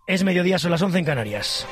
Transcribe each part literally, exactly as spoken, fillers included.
Es mediodía, son las once en Canarias.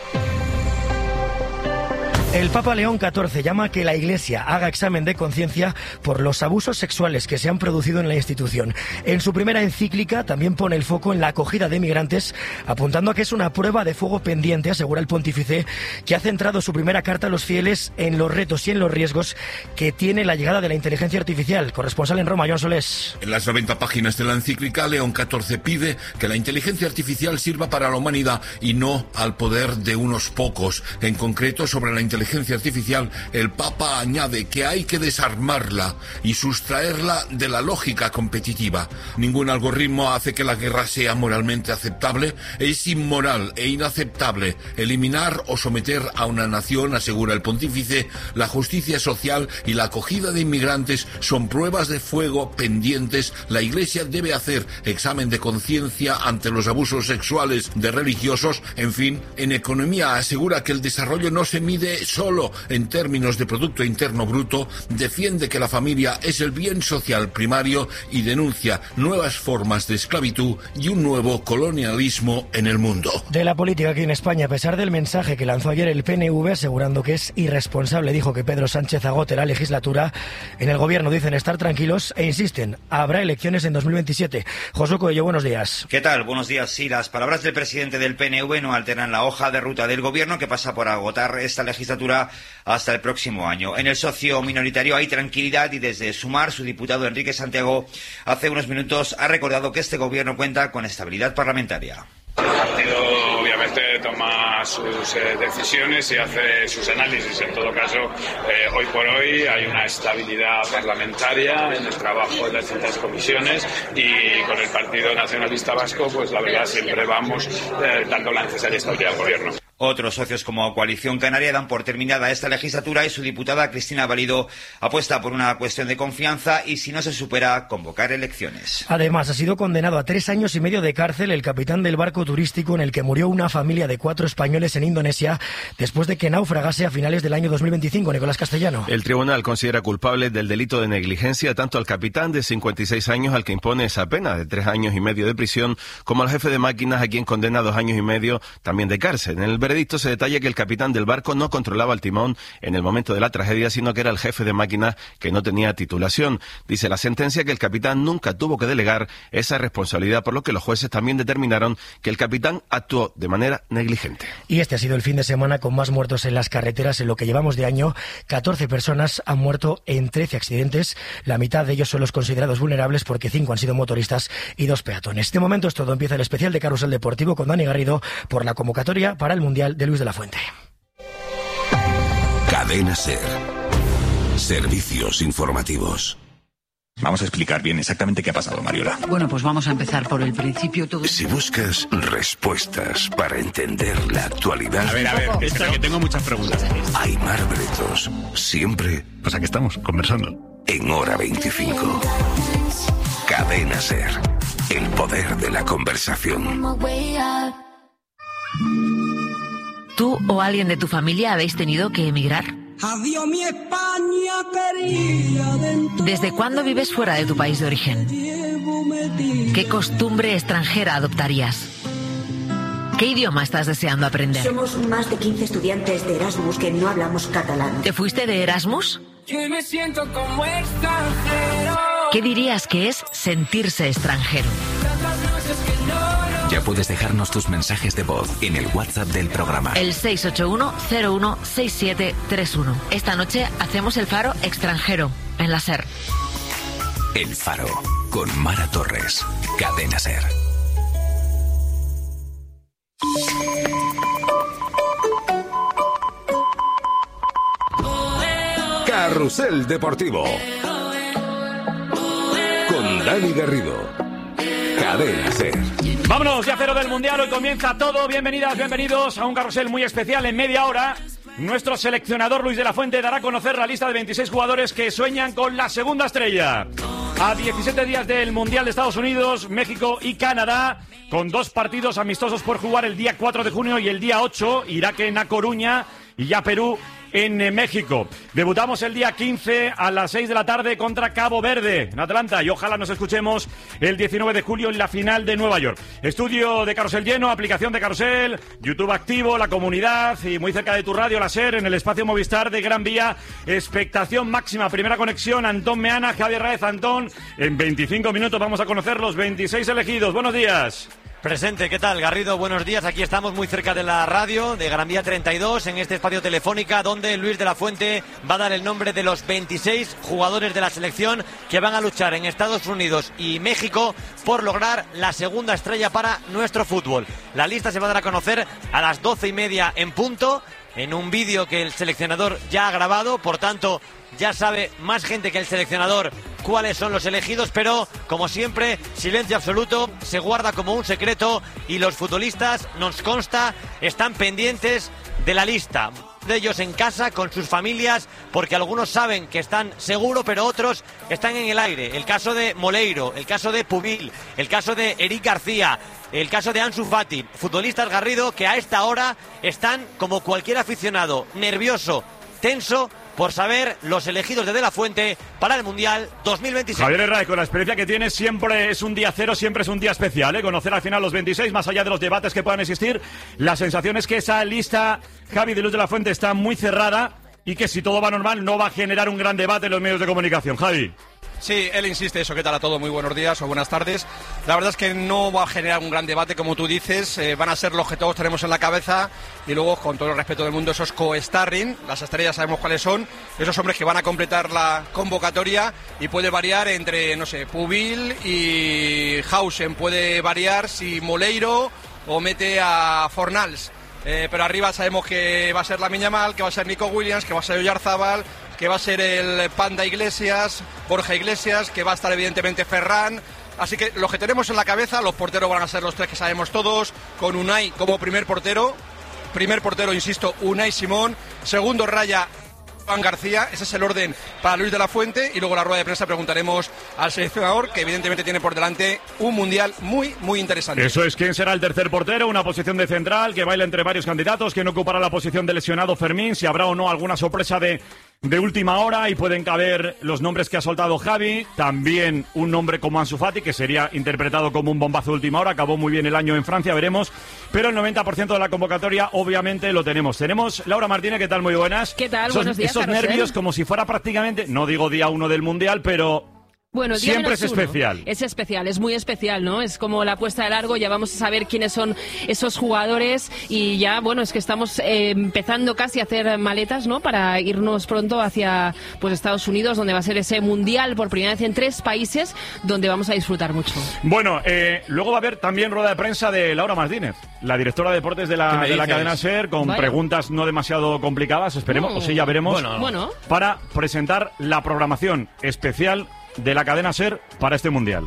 El Papa León catorce llama a que la Iglesia haga examen de conciencia por los abusos sexuales que se han producido en la institución. En su primera encíclica también pone el foco en la acogida de migrantes, apuntando a que es una prueba de fuego pendiente, asegura el pontífice, que ha centrado su primera carta a los fieles en los retos y en los riesgos que tiene la llegada de la inteligencia artificial. Corresponsal en Roma, Joan Solés. En las noventa páginas de la encíclica, León catorce pide que la inteligencia artificial sirva para la humanidad y no al poder de unos pocos. En concreto, sobre la inteligencia inteligencia artificial, el Papa añade que hay que desarmarla y sustraerla de la lógica competitiva. Ningún algoritmo hace que la guerra sea moralmente aceptable. Es inmoral e inaceptable eliminar o someter a una nación, asegura el pontífice. La justicia social y la acogida de inmigrantes son pruebas de fuego pendientes. La Iglesia debe hacer examen de conciencia ante los abusos sexuales de religiosos. En fin, en economía asegura que el desarrollo no se mide solo en términos de Producto Interno Bruto, defiende que la familia es el bien social primario y denuncia nuevas formas de esclavitud y un nuevo colonialismo en el mundo. De la política aquí en España, a pesar del mensaje que lanzó ayer el P N V asegurando que es irresponsable, dijo que Pedro Sánchez agote la legislatura, en el gobierno dicen estar tranquilos e insisten, habrá elecciones en dos mil veintisiete. Josué Coello, buenos días. ¿Qué tal? Buenos días. Sí, las palabras del presidente del P N V no alteran la hoja de ruta del gobierno, que pasa por agotar esta legislatura hasta el próximo año. En el socio minoritario hay tranquilidad y desde Sumar, su diputado Enrique Santiago hace unos minutos ha recordado que este gobierno cuenta con estabilidad parlamentaria. El partido obviamente toma sus eh, decisiones y hace sus análisis. En todo caso, eh, hoy por hoy hay una estabilidad parlamentaria en el trabajo de las distintas comisiones y con el Partido Nacionalista Vasco, pues la verdad siempre vamos eh, dando la necesaria estabilidad al gobierno. Otros socios como Coalición Canaria dan por terminada esta legislatura y su diputada Cristina Valido apuesta por una cuestión de confianza y, si no se supera, convocar elecciones. Además, ha sido condenado a tres años y medio de cárcel el capitán del barco turístico en el que murió una familia de cuatro españoles en Indonesia después de que naufragase a finales del año dos mil veinticinco. Nicolás Castellano. El tribunal considera culpable del delito de negligencia tanto al capitán de cincuenta y seis años, al que impone esa pena de tres años y medio de prisión, como al jefe de máquinas, a quien condena dos años y medio también de cárcel. En el veredicto se detalla que el capitán del barco no controlaba el timón en el momento de la tragedia, sino que era el jefe de máquinas que no tenía titulación. Dice la sentencia que el capitán nunca tuvo que delegar esa responsabilidad, por lo que los jueces también determinaron que el capitán actuó de manera negligente. Y este ha sido el fin de semana con más muertos en las carreteras en lo que llevamos de año. catorce personas han muerto en trece accidentes. La mitad de ellos son los considerados vulnerables porque cinco han sido motoristas y dos peatones. De momento es todo. Empieza el especial de Carrusel Deportivo con Dani Garrido por la convocatoria para el Mundial de Luis de la Fuente. Cadena SER. Servicios informativos. Vamos a explicar bien exactamente qué ha pasado, Mariola. Bueno, pues vamos a empezar por el principio. Todo... Si buscas respuestas para entender la actualidad... A ver, a ver, espera, que tengo muchas preguntas. Aimar Bretos, siempre... Pues aquí estamos, conversando. En Hora veinticinco. Cadena SER. El poder de la conversación. ¿Tú o alguien de tu familia habéis tenido que emigrar? Adiós mi España querida. ¿Desde cuándo vives fuera de tu país de origen? ¿Qué costumbre extranjera adoptarías? ¿Qué idioma estás deseando aprender? Somos más de quince estudiantes de Erasmus que no hablamos catalán. ¿Te fuiste de Erasmus? Yo me siento como extranjero. ¿Qué dirías que es sentirse extranjero? Ya puedes dejarnos tus mensajes de voz en el WhatsApp del programa. El seis ocho uno cero uno seis siete tres uno. Esta noche hacemos el Faro extranjero en la SER. El Faro con Mara Torres. Cadena SER. Carrusel Deportivo. Con Dani Garrido. Cadena SER. Vámonos, ya cero del Mundial, hoy comienza todo. Bienvenidas, bienvenidos a un carrusel muy especial. En media hora, nuestro seleccionador Luis de la Fuente dará a conocer la lista de veintiséis jugadores que sueñan con la segunda estrella. A diecisiete días del Mundial de Estados Unidos, México y Canadá, con dos partidos amistosos por jugar el día cuatro de junio y el día ocho, Irak en A Coruña y ya Perú en eh, México. Debutamos el día quince a las seis de la tarde contra Cabo Verde, en Atlanta, y ojalá nos escuchemos el diecinueve de julio en la final de Nueva York. Estudio de Carrusel lleno, aplicación de Carrusel, YouTube activo, la comunidad y muy cerca de tu radio, la SER, en el espacio Movistar de Gran Vía. Expectación máxima, primera conexión, Antón Meana, Javier Raez. Antón, en veinticinco minutos vamos a conocer los veintiséis elegidos. Buenos días. Presente, ¿qué tal, Garrido? Buenos días, aquí estamos muy cerca de la radio de Gran Vía treinta y dos, en este espacio Telefónica, donde Luis de la Fuente va a dar el nombre de los veintiséis jugadores de la selección que van a luchar en Estados Unidos y México por lograr la segunda estrella para nuestro fútbol. La lista se va a dar a conocer a las doce y media en punto, en un vídeo que el seleccionador ya ha grabado, por tanto ya sabe más gente que el seleccionador cuáles son los elegidos, pero como siempre, silencio absoluto, se guarda como un secreto y los futbolistas, nos consta, están pendientes de la lista. De ellos en casa, con sus familias, porque algunos saben que están seguros, pero otros están en el aire. El caso de Moleiro, el caso de Pubil, el caso de Eric García, el caso de Ansu Fati, futbolistas, Garrido, que a esta hora están como cualquier aficionado, nervioso, tenso, por saber los elegidos de De La Fuente para el Mundial dos mil veintiséis. Javier Herrera, con la experiencia que tienes, siempre es un día cero, siempre es un día especial, ¿eh? Conocer al final los veintiséis, más allá de los debates que puedan existir, la sensación es que esa lista, Javi, de Luis de la Fuente, está muy cerrada y que si todo va normal no va a generar un gran debate en los medios de comunicación. Javi. Sí, él insiste eso. ¿Qué tal a todos? Muy buenos días o buenas tardes. La verdad es que no va a generar un gran debate, como tú dices. Eh, van a ser los que todos tenemos en la cabeza y luego, con todo el respeto del mundo, esos co-starring, las estrellas sabemos cuáles son, esos hombres que van a completar la convocatoria, y puede variar entre, no sé, Pubil y Hausen, puede variar si Moleiro o mete a Fornals. Eh, pero arriba sabemos que va a ser Lamine Yamal, que va a ser Nico Williams, que va a ser Oyarzábal, que va a ser el Panda Iglesias, Borja Iglesias, que va a estar evidentemente Ferran. Así que los que tenemos en la cabeza, los porteros van a ser los tres que sabemos todos, con Unai como primer portero. Primer portero, insisto, Unai Simón. Segundo raya, Juan García. Ese es el orden para Luis de la Fuente. Y luego en la rueda de prensa preguntaremos al seleccionador, que evidentemente tiene por delante un mundial muy, muy interesante. Eso es, ¿quién será el tercer portero? Una posición de central que baila entre varios candidatos. ¿Quién ocupará la posición de lesionado Fermín? Si habrá o no alguna sorpresa de... de última hora, y pueden caber los nombres que ha soltado Javi, también un nombre como Ansu Fati, que sería interpretado como un bombazo de última hora, acabó muy bien el año en Francia, veremos, pero el noventa por ciento de la convocatoria obviamente lo tenemos. Tenemos Laura Martínez, ¿qué tal? Muy buenas. ¿Qué tal? Esos, Buenos días, esos nervios como si fuera prácticamente, no digo día uno del Mundial, pero... Bueno, siempre es uno. especial. Es especial, es muy especial, ¿no? Es como la puesta de largo, ya vamos a saber quiénes son esos jugadores y ya, bueno, es que estamos eh, empezando casi a hacer maletas, ¿no? Para irnos pronto hacia, pues, Estados Unidos, donde va a ser ese mundial por primera vez en tres países, donde vamos a disfrutar mucho. Bueno, eh, luego va a haber también rueda de prensa de Laura Martínez, la directora de deportes de la, de la cadena SER, con Vaya. preguntas no demasiado complicadas, esperemos, no. o sí, ya veremos, bueno. Bueno. para presentar la programación especial de la cadena SER para este mundial,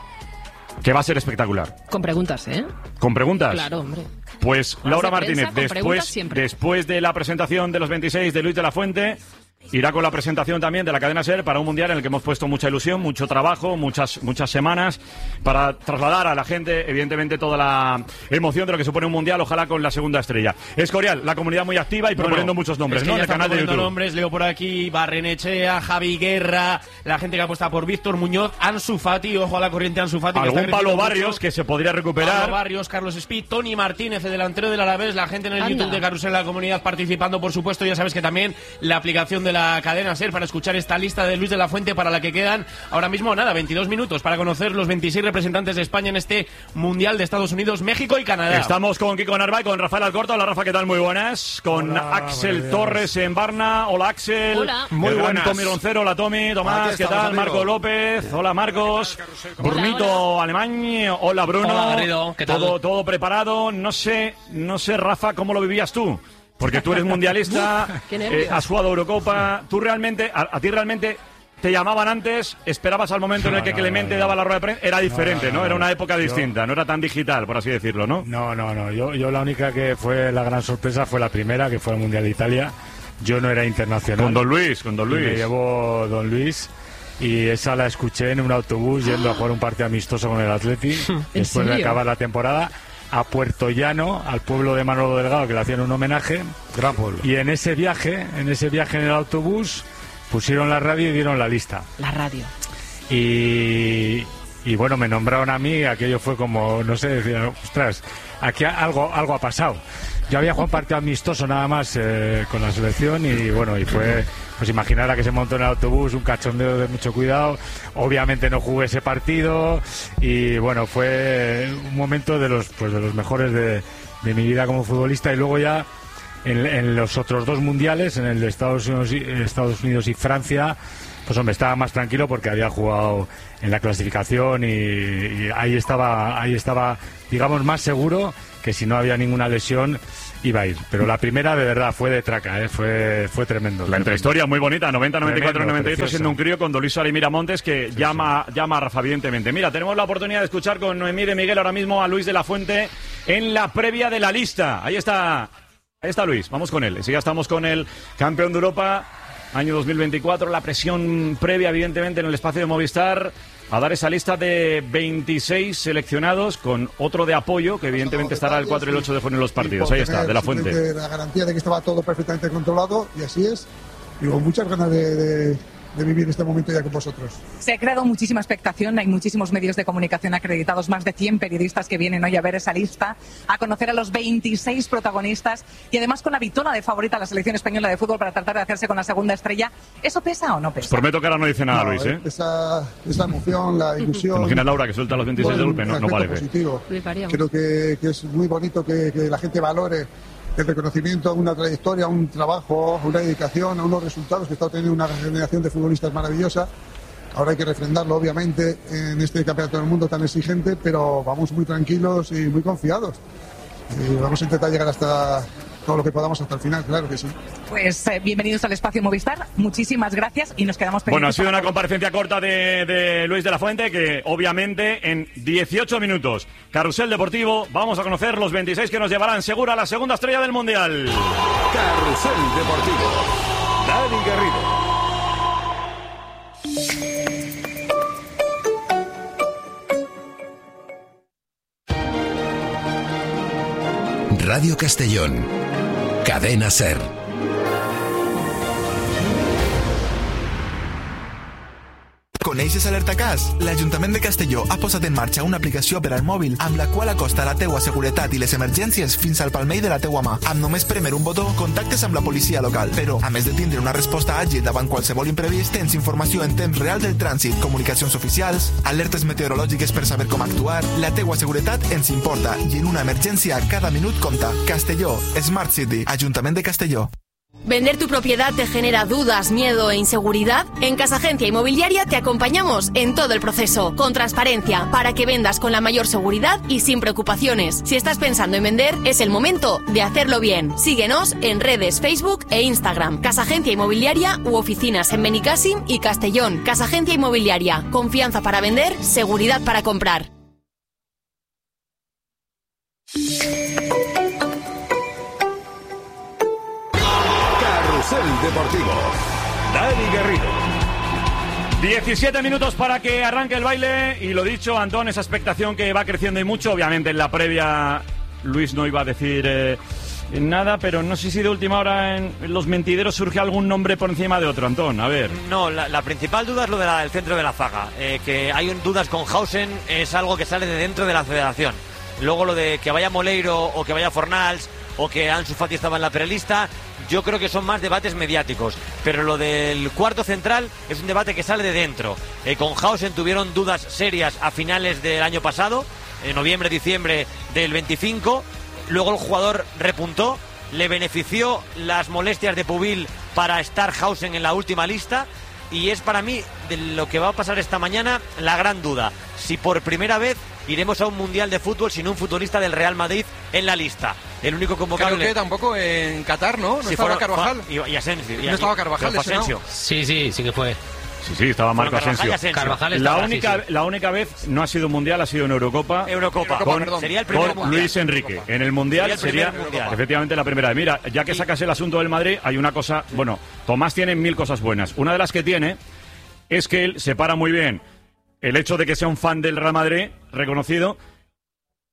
que va a ser espectacular. Con preguntas, ¿eh? ¿Con preguntas? Claro, hombre. Pues Laura Martínez, prensa, después, después de la presentación de los veintiséis de Luis de la Fuente, irá con la presentación también de la cadena SER para un mundial en el que hemos puesto mucha ilusión, mucho trabajo, muchas muchas semanas para trasladar a la gente, evidentemente, toda la emoción de lo que supone un mundial, ojalá con la segunda estrella. Escorial, la comunidad muy activa y bueno, proponiendo muchos nombres, es que ¿no? En el canal de YouTube. Nombres, leo por aquí, Barrenechea, Javi Guerra, la gente que apuesta por Víctor Muñoz, Ansu Fati, ojo a la corriente Ansu Fati. Algún que Pablo Barrios mucho. que se podría recuperar. Pablo Barrios, Carlos Espí, Tony Martínez, el delantero del Alavés, la gente en el Anda. YouTube de Carrusel, la comunidad participando, por supuesto. Ya sabes que también la aplicación de la cadena SER para escuchar esta lista de Luis de la Fuente, para la que quedan ahora mismo, nada, veintidós minutos para conocer los veintiséis representantes de España en este Mundial de Estados Unidos, México y Canadá. Estamos con Kiko Narváez, con Rafael Alcorta. Hola, Rafa, ¿qué tal? Muy buenas. Con Hola, Axel Torres en Barna. Hola, Axel. Hola. Muy buenas. Tommy Roncero. Hola, Tommy. Tomás, ¿qué tal? Amigo. Marco López. Hola, Marcos. Hola, Brunito hola. Alemán. Hola, Bruno. Hola, Garrido. ¿Qué tal? Todo, todo preparado. No sé, no sé, Rafa, ¿cómo lo vivías tú? Porque tú eres mundialista, eh, has jugado Eurocopa. Tú realmente, a, a ti realmente te llamaban antes, esperabas al momento no, en el que no, Clemente no, no, daba la rueda de prensa. Era diferente, ¿no? no, no, no Era una época yo, distinta, no era tan digital, por así decirlo, ¿no? No, no, no. Yo, yo la única que fue la gran sorpresa fue la primera, que fue el Mundial de Italia. Yo no era internacional. Con Don Luis, con Don Luis. Me llevó Don Luis. Y esa la escuché en un autobús yendo a jugar un partido amistoso con el Atleti después de acabar la temporada. a Puerto Llano, al pueblo de Manolo Delgado, que le hacían un homenaje. Gran pueblo. Y en ese viaje, en ese viaje en el autobús, pusieron la radio y dieron la lista. La radio. Y, y bueno, me nombraron a mí, aquello fue como, no sé, decía, ostras, aquí algo, algo ha pasado. Yo había jugado un partido amistoso nada más eh, con la selección y bueno, y fue, pues imaginar a que se montó en el autobús, un cachondeo de mucho cuidado. Obviamente no jugué ese partido y bueno, fue un momento de los, pues de los mejores de, de mi vida como futbolista. Y luego ya en, en los otros dos mundiales, en el de Estados Unidos y, Estados Unidos y Francia, pues hombre, estaba más tranquilo porque había jugado en la clasificación y, y ahí estaba, ahí estaba, digamos, más seguro que si no había ninguna lesión iba a ir. Pero la primera de verdad fue de traca, ¿eh? fue, fue tremendo. La intrahistoria muy bonita, noventa, noventa y cuatro, noventa y ocho, siendo un crío con Don Luis Suárez y Miramontes que sí, llama, sí. llama a Rafa, evidentemente. Mira, tenemos la oportunidad de escuchar con Noemí de Miguel ahora mismo a Luis de la Fuente en la previa de la lista. Ahí está, ahí está Luis, vamos con él. Enseguida estamos con el campeón de Europa, año dos mil veinticuatro, la presión previa, evidentemente, en el espacio de Movistar, a dar esa lista de veintiséis seleccionados con otro de apoyo que evidentemente estará el cuatro y el ocho de junio en los partidos. Ahí está, de la Fuente. La garantía de que estaba todo perfectamente controlado y así es. Y con muchas ganas de, de, de vivir este momento ya con vosotros. Se ha creado muchísima expectación, hay muchísimos medios de comunicación acreditados, más de cien periodistas que vienen hoy a ver esa lista, a conocer a los veintiséis protagonistas y además con la vitola de favorita a la selección española de fútbol para tratar de hacerse con la segunda estrella. ¿Eso pesa o no pesa? Os prometo que ahora no dice nada, no, Luis, ¿eh? Esa, esa emoción, la ilusión. ¿Te imaginas, Laura, que suelta los veintiséis bueno, de golpe? No, no parece. Positivo. Creo que, que es muy bonito que, que la gente valore el reconocimiento a una trayectoria, a un trabajo, a una dedicación, a unos resultados que está teniendo una generación de futbolistas maravillosa. Ahora hay que refrendarlo, obviamente, en este campeonato del mundo tan exigente, pero vamos muy tranquilos y muy confiados. Y vamos a intentar llegar hasta todo lo que podamos hasta el final, claro que sí. Pues eh, bienvenidos al Espacio Movistar, muchísimas gracias y nos quedamos pendientes. Bueno, ha sido una comparecencia corta de, de Luis de la Fuente que obviamente en dieciocho minutos, Carrusel Deportivo, vamos a conocer los veintiséis que nos llevarán segura a la segunda estrella del Mundial. Carrusel Deportivo, Dani Garrido. Radio Castellón, Cadena SER. Coneixes Alerta Cas? L'Ajuntament de Castelló ha posat en marxa una aplicació per al mòbil amb la qual acosta la teua seguretat i les emergències fins al palmell de la teua mà. Amb només premer un botó, contactes amb la policia local. Però, a més de tindre una resposta àgil davant qualsevol imprevist, tens informació en temps real del trànsit, comunicacions oficials, alertes meteorològiques per saber com actuar. La teua seguretat ens importa i en una emergència cada minut compta. Castelló, Smart City, Ajuntament de Castelló. ¿Vender tu propiedad te genera dudas, miedo e inseguridad? En Casa Agencia Inmobiliaria te acompañamos en todo el proceso, con transparencia, para que vendas con la mayor seguridad y sin preocupaciones. Si estás pensando en vender, es el momento de hacerlo bien. Síguenos en redes Facebook e Instagram. Casa Agencia Inmobiliaria u oficinas en Benicàssim y Castellón. Casa Agencia Inmobiliaria. Confianza para vender, seguridad para comprar. Carrusel Deportivo, Dani Garrido. diecisiete minutos para que arranque el baile y lo dicho, Antón, esa expectación que va creciendo y mucho. Obviamente en la previa Luis no iba a decir eh, nada, pero no sé si de última hora en los mentideros surge algún nombre por encima de otro, Antón, a ver. No, la, la principal duda es lo del de centro de la zaga, eh, que hay un, dudas con Hausen, es algo que sale de dentro de la federación. Luego lo de que vaya Moleiro o que vaya Fornals o que Ansu Fati estaba en la prelista, yo creo que son más debates mediáticos, pero lo del cuarto central es un debate que sale de dentro. Eh, con Hausen tuvieron dudas serias a finales del año pasado, en noviembre, diciembre del veinticinco, luego el jugador repuntó, le benefició las molestias de Pubil para estar Hausen en la última lista, y es para mí, de lo que va a pasar esta mañana, la gran duda, si por primera vez iremos a un mundial de fútbol sin un futbolista del Real Madrid en la lista. El único convocado. Creo que tampoco en Qatar, ¿no? No si estaba fuera, Carvajal. Y, y Asensio. No estaba Carvajal, fue Asensio. Sí, sí, sí que fue. Sí, sí, estaba Marco bueno, Asensio. Asensio. Carvajal la única, sí, sí. la única vez no ha sido mundial, ha sido en Eurocopa. Eurocopa, con, perdón. Sería el primer con mundial. Luis Enrique. Eurocopa. En el mundial sería, sería mundial. Efectivamente la primera vez. Mira, ya que sacas el asunto del Madrid, hay una cosa. Bueno, Tomás tiene mil cosas buenas. Una de las que tiene es que él separa muy bien el hecho de que sea un fan del Real Madrid reconocido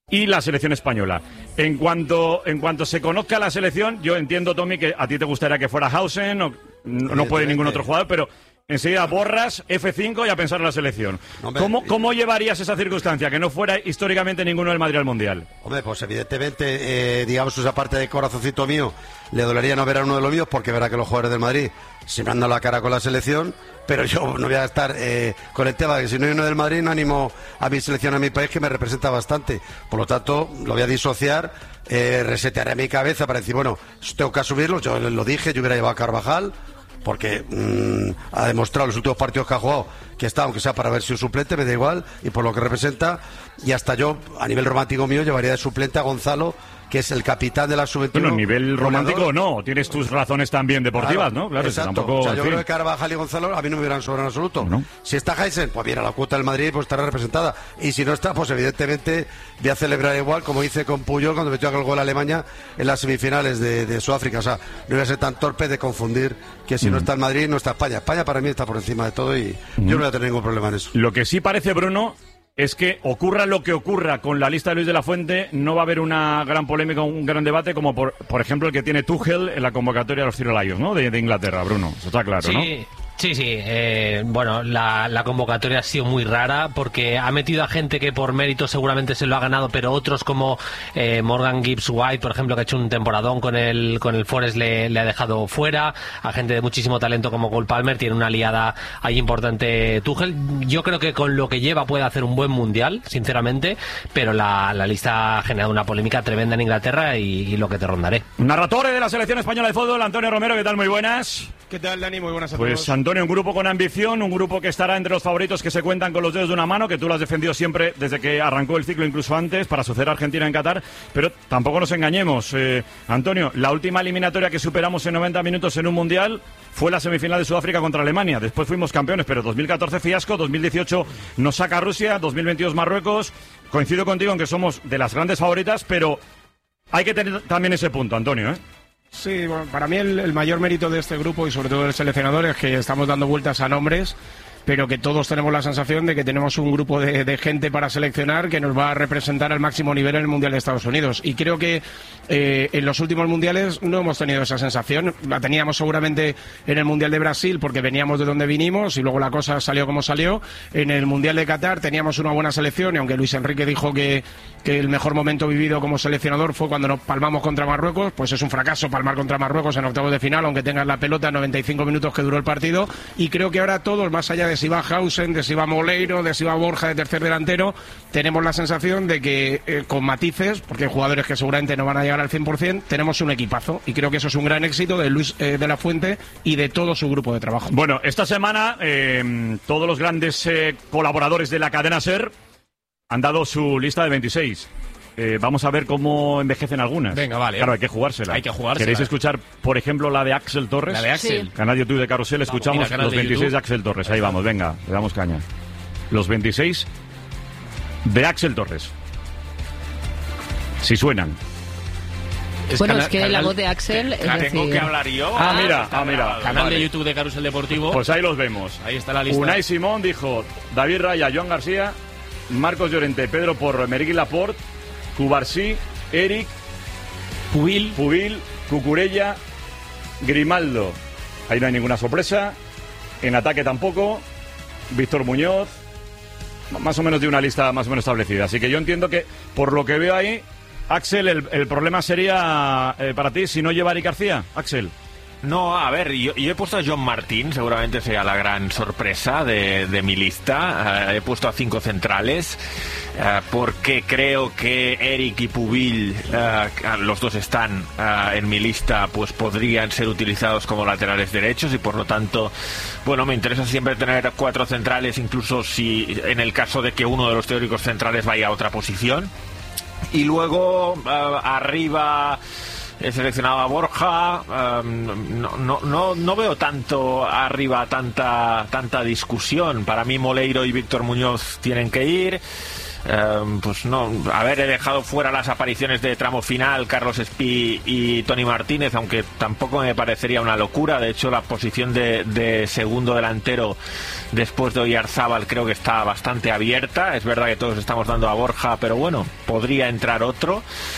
y la selección española. En cuanto en cuanto se conozca la selección, yo entiendo, Tommy, que a ti te gustaría que fuera Hausen, o no puede ningún otro jugador, pero enseguida borras F cinco y a pensar en la selección. Hombre, ¿Cómo, ¿Cómo llevarías esa circunstancia? Que no fuera históricamente ninguno del Madrid al Mundial. Hombre, pues evidentemente, eh, digamos, esa parte de corazoncito mío, le dolería no ver a uno de los míos, porque verá que los jugadores del Madrid se me han dado la cara con la selección, pero yo no voy a estar eh, con el tema de que si no hay uno del Madrid, no animo a mi selección, a mi país, que me representa bastante. Por lo tanto, lo voy a disociar, eh, resetearé mi cabeza para decir, bueno, tengo que asumirlo. Yo lo dije, yo hubiera llevado a Carvajal, porque mmm, ha demostrado los últimos partidos que ha jugado que está, aunque sea para ver si un suplente, me da igual, y por lo que representa, y hasta yo, a nivel romántico mío, llevaría de suplente a Gonzalo, que es el capitán de la sub veintiuno. Bueno, nivel romántico no, tienes tus razones también deportivas, claro, ¿no? Claro, exacto. Tampoco, o sea, yo en creo fin. que Carvajal y Gonzalo a mí no me hubieran sobrado en absoluto. ¿No? Si está Heisen, pues mira, la cuota del Madrid pues estará representada. Y si no está, pues evidentemente voy a celebrar igual, como hice con Puyol cuando metió aquel gol a Alemania en las semifinales de, de Sudáfrica. O sea, no voy a ser tan torpe de confundir que si mm. no está el Madrid, no está España. España para mí está por encima de todo y mm. yo no voy a tener ningún problema en eso. Lo que sí parece, Bruno, es que ocurra lo que ocurra con la lista de Luis de la Fuente, no va a haber una gran polémica, un gran debate, como por, por ejemplo el que tiene Tuchel en la convocatoria de los Ciro Lions, ¿no? De, de Inglaterra, Bruno. Eso está claro, sí. ¿no? Sí, sí, eh, bueno, la, la convocatoria ha sido muy rara porque ha metido a gente que por mérito seguramente se lo ha ganado, pero otros como eh, Morgan Gibbs White, por ejemplo, que ha hecho un temporadón con el con el Forest, le, le ha dejado fuera, a gente de muchísimo talento como Cole Palmer, tiene una aliada ahí importante Tuchel. Yo creo que con lo que lleva puede hacer un buen mundial, sinceramente, pero la, la lista ha generado una polémica tremenda en Inglaterra y, y lo que te rondaré. Narratore de la selección española de fútbol, Antonio Romero, ¿qué tal? Muy buenas. ¿Qué tal, Dani? Muy buenas a pues, todos. Antonio, un grupo con ambición, un grupo que estará entre los favoritos que se cuentan con los dedos de una mano, que tú lo has defendido siempre desde que arrancó el ciclo, incluso antes, para suceder a Argentina en Qatar, pero tampoco nos engañemos. Eh, Antonio, la última eliminatoria que superamos en noventa minutos en un Mundial fue la semifinal de Sudáfrica contra Alemania. Después fuimos campeones, pero dos mil catorce fiasco, dos mil dieciocho nos saca Rusia, dos mil veintidós Marruecos. Coincido contigo en que somos de las grandes favoritas, pero hay que tener también ese punto, Antonio, ¿eh? Sí, bueno, para mí el, el mayor mérito de este grupo y sobre todo del seleccionador es que estamos dando vueltas a nombres, pero que todos tenemos la sensación de que tenemos un grupo de, de gente para seleccionar que nos va a representar al máximo nivel en el Mundial de Estados Unidos. Y creo que eh, en los últimos mundiales no hemos tenido esa sensación. La teníamos seguramente en el Mundial de Brasil porque veníamos de donde vinimos y luego la cosa salió como salió. En el Mundial de Qatar teníamos una buena selección y aunque Luis Enrique dijo que, que el mejor momento vivido como seleccionador fue cuando nos palmamos contra Marruecos, pues es un fracaso palmar contra Marruecos en octavos de final, aunque tengas la pelota noventa y cinco minutos que duró el partido. Y creo que ahora todos, más allá de si va Hausen, de si va Moleiro, de si va Borja de tercer delantero, tenemos la sensación de que eh, con matices, porque hay jugadores que seguramente no van a llegar al cien por ciento, tenemos un equipazo y creo que eso es un gran éxito de Luis eh, de la Fuente y de todo su grupo de trabajo. Bueno, esta semana eh, todos los grandes eh, colaboradores de la cadena SER han dado su lista de veintiséis. Eh, vamos a ver cómo envejecen algunas. Venga, vale. Claro, hay que jugársela. Hay que jugársela. ¿Queréis escuchar, por ejemplo, la de Axel Torres? La de Axel. Sí. Canal YouTube de Carrusel, escuchamos vamos, mira, los veintiséis de, de Axel Torres. Ahí vamos, venga, le damos caña. Los veintiséis de Axel Torres. Si suenan. Es bueno, es que canal, la voz de Axel... Es tengo decir... que hablar yo. Ah, mira, ah, mira. Canal vale. de YouTube de Carrusel Deportivo. Pues ahí los vemos. Ahí está la lista. Unai Simón dijo David Raya, Joan García, Marcos Llorente, Pedro Porro, Mergui Laporte, Cubarsí, Eric, Pubil, Pubil, Cucurella, Grimaldo. Ahí no hay ninguna sorpresa. En ataque tampoco. Víctor Muñoz. Más o menos de una lista más o menos establecida. Así que yo entiendo que, por lo que veo ahí, Axel, el, el problema sería eh, para ti si no lleva a Eric García. Axel. No, a ver, yo, yo he puesto a John Martín, seguramente sea la gran sorpresa de, de mi lista. Uh, he puesto a cinco centrales uh, porque creo que Eric y Pubil, uh, los dos están uh, en mi lista, pues podrían ser utilizados como laterales derechos y por lo tanto, bueno, me interesa siempre tener cuatro centrales, incluso si en el caso de que uno de los teóricos centrales vaya a otra posición. Y luego uh, arriba... He seleccionado a Borja, um, no, no, no, no veo tanto arriba tanta, tanta discusión. Para mí Moleiro y Víctor Muñoz tienen que ir. eh, pues no, haber dejado fuera las apariciones de tramo final Carlos Espí y Tony Martínez, aunque tampoco me parecería una locura. De hecho, la posición de, de segundo delantero después de Oyarzábal creo que está bastante abierta. Es verdad que todos estamos dando a Borja, pero bueno, podría entrar otro.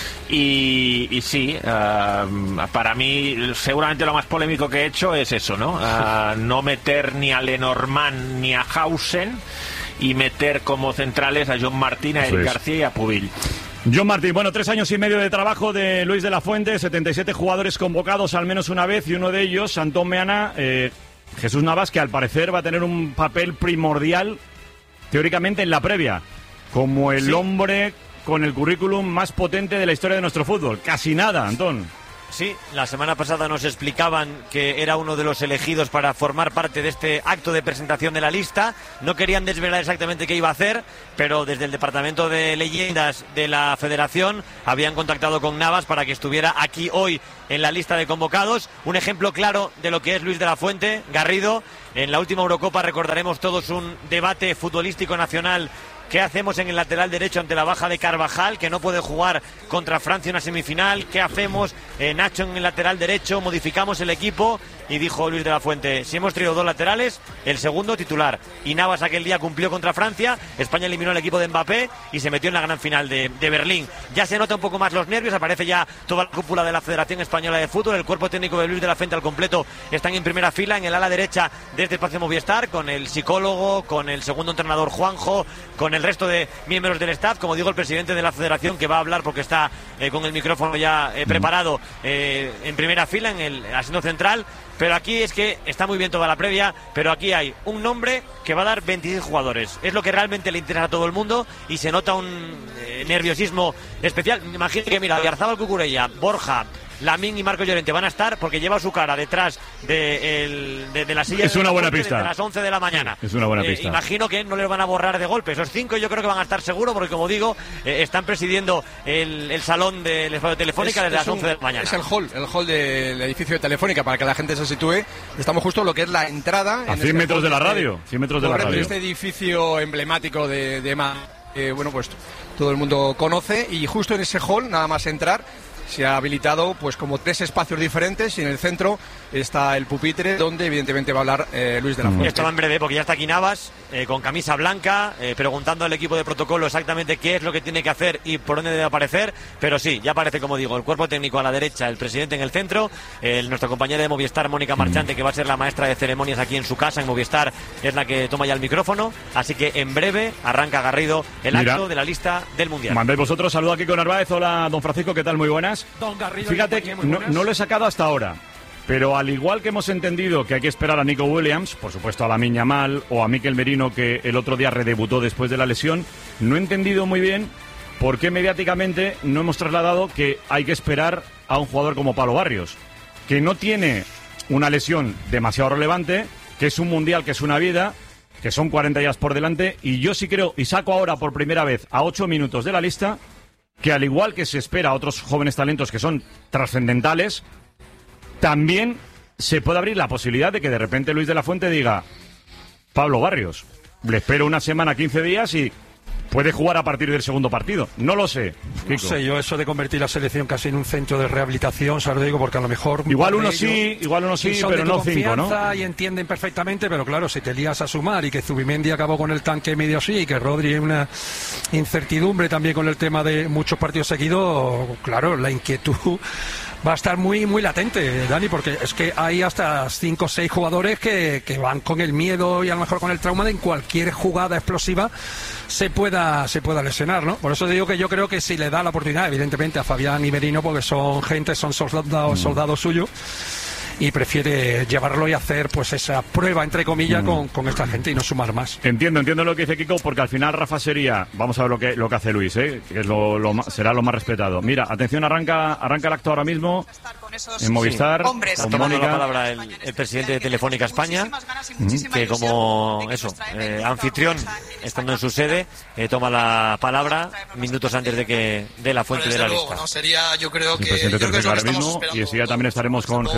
Y, y sí, uh, para mí seguramente lo más polémico que he hecho es eso, ¿no? Uh, no meter ni a Lenormand ni a Hausen y meter como centrales a John Martín, a Eric García y a Pubil. John Martín, bueno, tres años y medio de trabajo de Luis de la Fuente, setenta y siete jugadores convocados al menos una vez, y uno de ellos, Antón Meana, eh, Jesús Navas, que al parecer va a tener un papel primordial teóricamente en la previa, como el sí. hombre con el currículum más potente de la historia de nuestro fútbol. Casi nada, Antón. Sí, la semana pasada nos explicaban que era uno de los elegidos para formar parte de este acto de presentación de la lista. No querían desvelar exactamente qué iba a hacer, pero desde el departamento de leyendas de la federación habían contactado con Navas para que estuviera aquí hoy en la lista de convocados. Un ejemplo claro de lo que es Luis de la Fuente. Garrido, en la última Eurocopa recordaremos todos un debate futbolístico nacional. ¿Qué hacemos en el lateral derecho ante la baja de Carvajal, que no puede jugar contra Francia en una semifinal? ¿Qué hacemos? Eh, Nacho en el lateral derecho, modificamos el equipo. Y dijo Luis de la Fuente, si hemos traído dos laterales, el segundo titular. Y Navas aquel día cumplió contra Francia, España eliminó al equipo de Mbappé y se metió en la gran final de, de Berlín. Ya se nota un poco más los nervios, aparece ya toda la cúpula de la Federación Española de Fútbol, el cuerpo técnico de Luis de la Fuente al completo están en primera fila, en el ala derecha de este espacio Movistar, con el psicólogo, con el segundo entrenador Juanjo, con el resto de miembros del staff, como digo, el presidente de la Federación, que va a hablar porque está eh, con el micrófono ya eh, preparado eh, en primera fila, en el asiento central. Pero aquí es que está muy bien toda la previa, pero aquí hay un nombre que va a dar veintiséis jugadores. Es lo que realmente le interesa a todo el mundo y se nota un eh, nerviosismo especial. Imagínate que, mira, Oyarzábal, Cucurella, Borja, Lamín y Marco Llorente van a estar porque lleva su cara detrás de, el, de, de la silla. Es una buena pista. Desde las once de la mañana. Es una buena eh, pista. Imagino que no les van a borrar de golpe. Esos cinco yo creo que van a estar seguros porque, como digo, eh, están presidiendo el, el salón del espacio Telefónica es, desde es las once un, de la mañana. Es el hall, el hall del edificio de Telefónica para que la gente se sitúe. Estamos justo en lo que es la entrada. A en cien este metros de la radio. cien metros de la radio. Este edificio emblemático de, de Ma, eh, bueno, pues todo el mundo conoce, y justo en ese hall, nada más entrar, se ha habilitado pues como tres espacios diferentes, y en el centro está el pupitre donde evidentemente va a hablar eh, Luis de la Fuente. Y esto va en breve porque ya está aquí Navas eh, con camisa blanca eh, preguntando al equipo de protocolo exactamente qué es lo que tiene que hacer y por dónde debe aparecer, pero sí, ya aparece, como digo, el cuerpo técnico a la derecha, el presidente en el centro, eh, nuestra compañera de Movistar, Mónica Marchante, que va a ser la maestra de ceremonias aquí en su casa en Movistar, es la que toma ya el micrófono, así que en breve arranca Garrido el Mira, acto de la lista del Mundial. Mandáis vosotros, saludo aquí con Narváez. Hola, don Francisco, ¿qué tal? Muy buenas. Don Garrido, fíjate que no, no lo he sacado hasta ahora, pero al igual que hemos entendido que hay que esperar a Nico Williams, por supuesto a Lamine Yamal o a Mikel Merino, que el otro día redebutó después de la lesión, no he entendido muy bien por qué mediáticamente no hemos trasladado que hay que esperar a un jugador como Pablo Barrios, que no tiene una lesión demasiado relevante, que es un mundial, que es una vida, que son cuarenta días por delante, y yo sí creo, y saco ahora por primera vez a ocho minutos de la lista, que al igual que se espera a otros jóvenes talentos que son trascendentales, también se puede abrir la posibilidad de que de repente Luis de la Fuente diga: Pablo Barrios, le espero una semana, quince días y puede jugar a partir del segundo partido. No lo sé, Kiko. No sé, yo eso de convertir la selección casi en un centro de rehabilitación, ¿sabes? Digo, porque a lo mejor... Igual uno sí, igual uno sí, pero no cinco, ¿no? Y entienden perfectamente, pero claro, si te lías a sumar y que Zubimendi acabó con el tanque medio así, y que Rodri hay una incertidumbre también con el tema de muchos partidos seguidos, claro, la inquietud va a estar muy muy latente, Dani, porque es que hay hasta cinco o seis jugadores que, que van con el miedo y a lo mejor con el trauma de en cualquier jugada explosiva se pueda se pueda lesionar, ¿no? Por eso digo que yo creo que si le da la oportunidad, evidentemente a Fabián y Merino, porque son gente, son soldados, soldados suyos, y prefiere llevarlo y hacer pues esa prueba, entre comillas, mm. con, con esta gente y no sumar más. Entiendo, entiendo lo que dice Kiko, porque al final Rafa sería, vamos a ver lo que lo que hace Luis, ¿eh? Que es lo, lo será lo más respetado. Mira, atención, arranca arranca el acto ahora mismo en Movistar. Sí. Está tomando la palabra el, el presidente de Telefónica España, mm. que como eso, eh, anfitrión, estando en su sede, eh, toma la palabra minutos antes de que dé la fuente de la lista. No, sería, yo creo que, el presidente de Telefónica ahora mismo, y enseguida también estaremos con Jesús Navas, que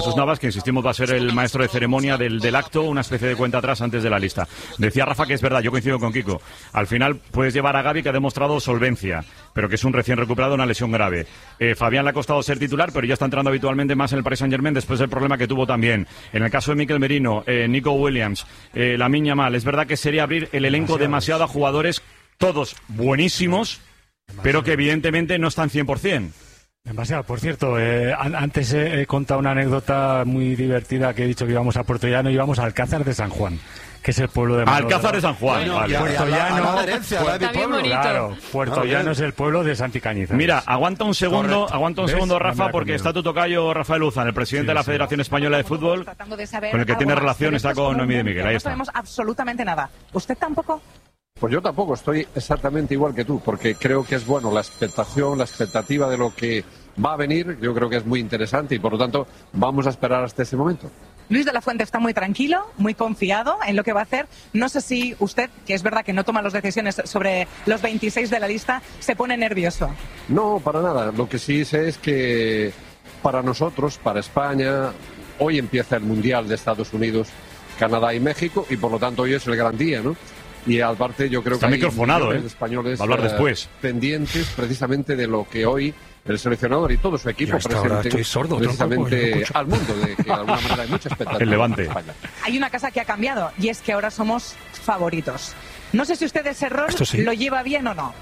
que insistimos va a ser el maestro de ceremonia del, del acto, una especie de cuenta atrás antes de la lista. Decía Rafa que es verdad, yo coincido con Kiko. Al final puedes llevar a Gavi, que ha demostrado solvencia, pero que es un recién recuperado, una lesión grave. Eh, Fabián le ha costado ser titular, pero ya está entrando habitualmente más en el Paris Saint-Germain después del problema que tuvo también. En el caso de Mikel Merino, eh, Nico Williams, eh, Lamine Yamal, es verdad que sería abrir el elenco demasiado a jugadores, todos buenísimos, pero que evidentemente no están cien por cien. Demasiado. Por cierto, eh, an antes he, he contado una anécdota muy divertida que he dicho que íbamos a Puerto Llano y íbamos a Alcázar de San Juan, que es el pueblo de Manolo. Alcázar de San Juan. Bueno, vale. Puerto Llano, herencia, claro, Puerto Llano es el pueblo de Santi Cañizares. Mira, aguanta un segundo, Correcto. aguanta un ¿Ves? segundo, No Rafa, me la porque he está tu tocayo Rafael Uzán, el presidente Sí, de la sí. Federación Española de Fútbol, con el que tiene relación, está con Noemí de Miguel. Ahí No está. sabemos absolutamente nada. ¿Usted tampoco? Pues yo tampoco, estoy exactamente igual que tú, porque creo que es bueno la expectación, la expectativa de lo que va a venir, yo creo que es muy interesante y por lo tanto vamos a esperar hasta ese momento. Luis de la Fuente está muy tranquilo, muy confiado en lo que va a hacer. No sé si usted, que es verdad que no toma las decisiones sobre los veintiséis de la lista, se pone nervioso. No, para nada. Lo que sí sé es que para nosotros, para España, hoy empieza el Mundial de Estados Unidos, Canadá y México y por lo tanto hoy es el gran día, ¿no? Y aparte yo creo Está que hay microfonado, millones ¿eh? de españoles Va a hablar eh, después. pendientes precisamente de lo que hoy el seleccionador y todo su equipo Yo hasta ahora presenten estoy sordo, precisamente tronco, no escucho. al mundo, de que de alguna manera hay mucha expectativa. El Levante. en España. Hay una cosa que ha cambiado y es que ahora somos favoritos. No sé si usted ese rol Esto sí. lo lleva bien o no.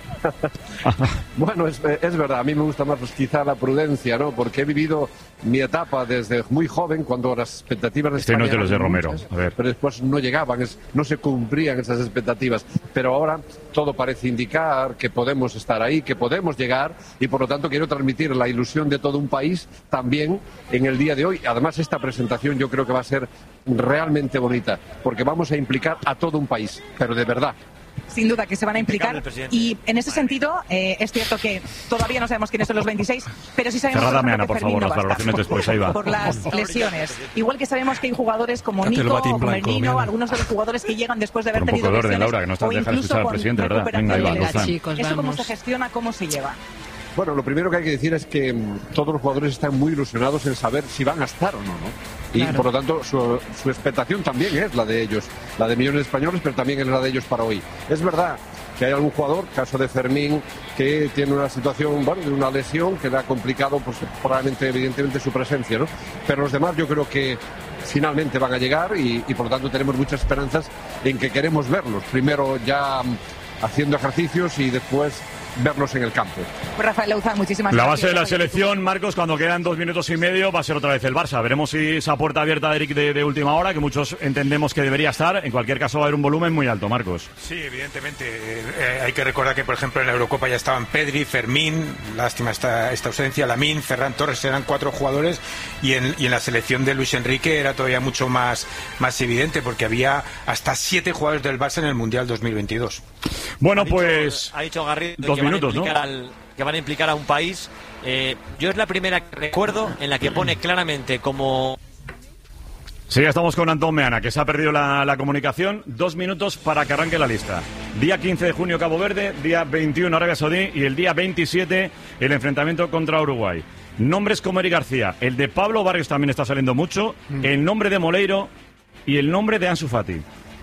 Bueno, es, es verdad, a mí me gusta más pues, quizá la prudencia, ¿no? Porque he vivido mi etapa desde muy joven, cuando las expectativas de Este no España es de los de eran Romero. muchas, A ver. pero después no llegaban, es- no se cumplían esas expectativas. Pero ahora todo parece indicar que podemos estar ahí, que podemos llegar, y por lo tanto quiero transmitir la ilusión de todo un país también en el día de hoy. Además, esta presentación yo creo que va a ser realmente bonita, porque vamos a implicar a todo un país, pero de verdad. Sin duda que se van a implicar. Y en ese sentido, eh, es cierto que todavía no sabemos quiénes son los veintiséis, pero sí sabemos Cerrada, por ejemplo, Meana, que por Fermín favor, no las va a estar valoraciones después, ahí va. por las lesiones. Igual que sabemos que hay jugadores como Date el Nico, batín como blanco, Merino, Meana. algunos de los jugadores que llegan después de haber Por un tenido poco de orden, lesiones, Laura, que no estás o dejando incluso escuchar al con presidente, ¿verdad? recuperación Venga, ahí va, de Lozán. lesiones. ¿Eso cómo se gestiona, cómo se lleva? Bueno, lo primero que hay que decir es que mm, todos los jugadores están muy ilusionados en saber si van a estar o no, ¿no? Y Claro. por lo tanto su, su expectación también es la de ellos, la de millones de españoles, pero también es la de ellos para hoy. Es verdad que hay algún jugador, caso de Fermín, que tiene una situación, bueno, de una lesión que le ha complicado, pues probablemente, evidentemente, su presencia, ¿no? Pero los demás yo creo que finalmente van a llegar y, y por lo tanto tenemos muchas esperanzas en que queremos verlos. Primero ya mm, haciendo ejercicios y después verlos en el campo. Pues Rafael Lauzán, muchísimas La gracias. base de la selección, Marcos, cuando quedan dos minutos y medio, va a ser otra vez el Barça. Veremos si esa puerta abierta de Eric de, de última hora, que muchos entendemos que debería estar. En cualquier caso, va a haber un volumen muy alto, Marcos. Sí, evidentemente. Eh, hay que recordar que, por ejemplo, en la Eurocopa ya estaban Pedri, Fermín, lástima esta, esta ausencia, Lamine, Ferran Torres, eran cuatro jugadores, y en, y en la selección de Luis Enrique era todavía mucho más, más evidente, porque había hasta siete jugadores del Barça en el Mundial dos mil veintidós. Bueno, Ha dicho- pues... ha dicho Garrido dos que van a minutos, ¿no? implicar al- que van a implicar a un país. Eh, yo es la primera que recuerdo en la que pone claramente como... Sí, ya estamos con Antón Meana, que se ha perdido la, la comunicación. Dos minutos para que arranque la lista. Día quince de junio, Cabo Verde. Día veintiuno, Arabia Saudí. Y el día veintisiete, el enfrentamiento contra Uruguay. Nombres como Eric García. El de Pablo Barrios también está saliendo mucho. El nombre de Moleiro y el nombre de Ansu Fati.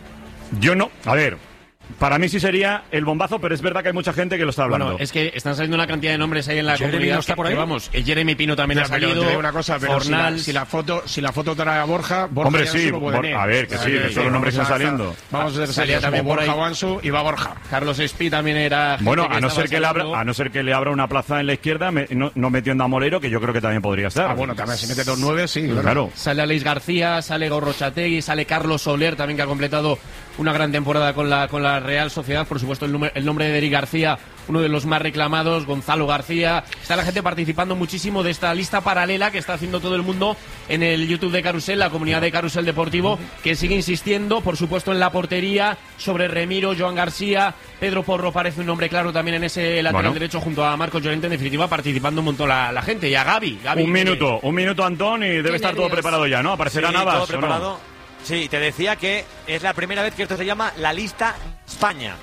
Yo no... A ver... Para mí sí sería el bombazo, pero es verdad que hay mucha gente que lo está hablando. Bueno, es que están saliendo una cantidad de nombres ahí en la ¿Jeremy comunidad. no está por que, ahí? vamos, el Jeremy Pino también Ya, ha pero salido. te digo una cosa, pero si la, Fornals. si la foto si la foto trae a Borja, Borja Hombre, ya sí, solo puede Bor- venir. a ver, que O sea, sí, que son los nombres que vamos están a estar- saliendo. Vamos a ser Salía serios, también como por ahí. Borja Wansu y va Borja. Carlos Espí también era. gente Bueno, que a no estaba ser que le abra, saliendo. a no ser que le abra una plaza en la izquierda, me- no, no metiendo a Moleiro, que yo creo que también podría estar. Ah, bueno, también si mete dos nueve, sí. Claro. Sale Aleix García, sale Gorrochategui, sale Carlos Soler, también que ha completado una gran temporada con la, con la Real Sociedad. Por supuesto, el, nume- el nombre de Eric García, uno de los más reclamados, Gonzalo García. Está la gente participando muchísimo de esta lista paralela que está haciendo todo el mundo en el YouTube de Carusel, la comunidad de Carusel Deportivo, que sigue insistiendo, por supuesto, en la portería, sobre Remiro, Joan García, Pedro Porro parece un nombre claro también en ese lateral Bueno. derecho junto a Marcos Llorente. En definitiva, participando un montón la, la gente. Y a Gavi. Gavi Un que- minuto, un minuto, Antón, y debe estar todo nervios. preparado ya, ¿no? Aparecerá Sí, Navas, todo ¿o no? preparado. Sí, te decía que es la primera vez que esto se llama la lista España.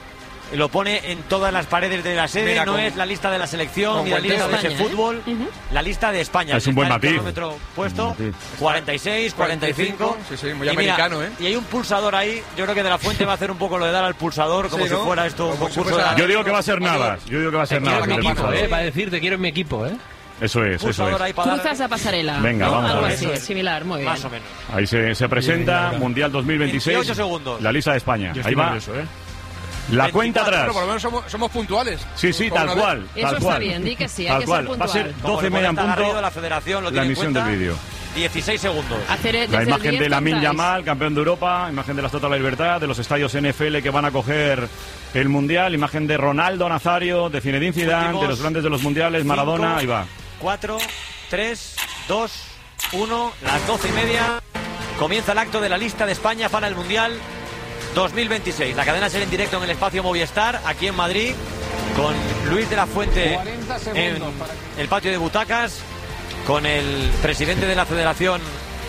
lo pone en todas las paredes de la sede. Mira, no con, es la lista de la selección ni la lista de, de ese ¿eh? fútbol, uh-huh. la lista de España. Es un buen matiz. Puesto cuarenta y seis, cuarenta y cinco. Sí, sí, muy y americano, mira, ¿eh? Y hay un pulsador ahí. Yo creo que De La Fuente va a hacer un poco lo de dar al pulsador, como sí, ¿no? si fuera esto un concurso. De la... Yo digo que va a ser nada. Yo digo que va a ser nada. Mi equipo, eh, va a decir te quiero en mi equipo, ¿eh? Eso es, eso es. Cruzas la pasarela. Venga, ¿no? vamos Algo a ver. así, similar, muy bien. Más o menos. Ahí se, se presenta Mundial dos mil veintiséis. veintiocho segundos. La lista de España. Yo Ahí va. nervioso, ¿eh? La veinticuatro, cuenta atrás. Pero por lo menos somos, somos puntuales. Sí, sí, tal cual. Eso tal está cual. bien, di que sí, hay tal que cual. ser puntual. Va a ser doce y media en punto. La federación lo la emisión del vídeo. dieciséis segundos. Hacer la imagen de Lamine Yamal, campeón de Europa, imagen de la Estatua de la Libertad, de los estadios N F L que van a coger el Mundial, imagen de Ronaldo Nazario, de Zinedine Zidane, Últimos, de los grandes de los Mundiales, cinco, Maradona, ahí va. cuatro, tres, dos, uno, las doce y media. Comienza el acto de la lista de España para el Mundial dos mil veintiséis. La cadena será en directo en el espacio Movistar, aquí en Madrid, con Luis de la Fuente en el patio de butacas, con el presidente de la federación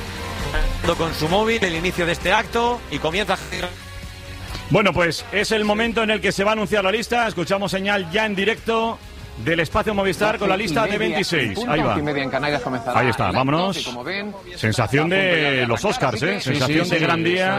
con su móvil, el inicio de este acto, y comienza. Bueno, pues es el momento en el que se va a anunciar la lista. Escuchamos señal ya en directo del espacio Movistar con la lista de veintiséis. Ahí va. Ahí está, vámonos. Sensación de los Oscars, ¿eh? Sensación de gran día.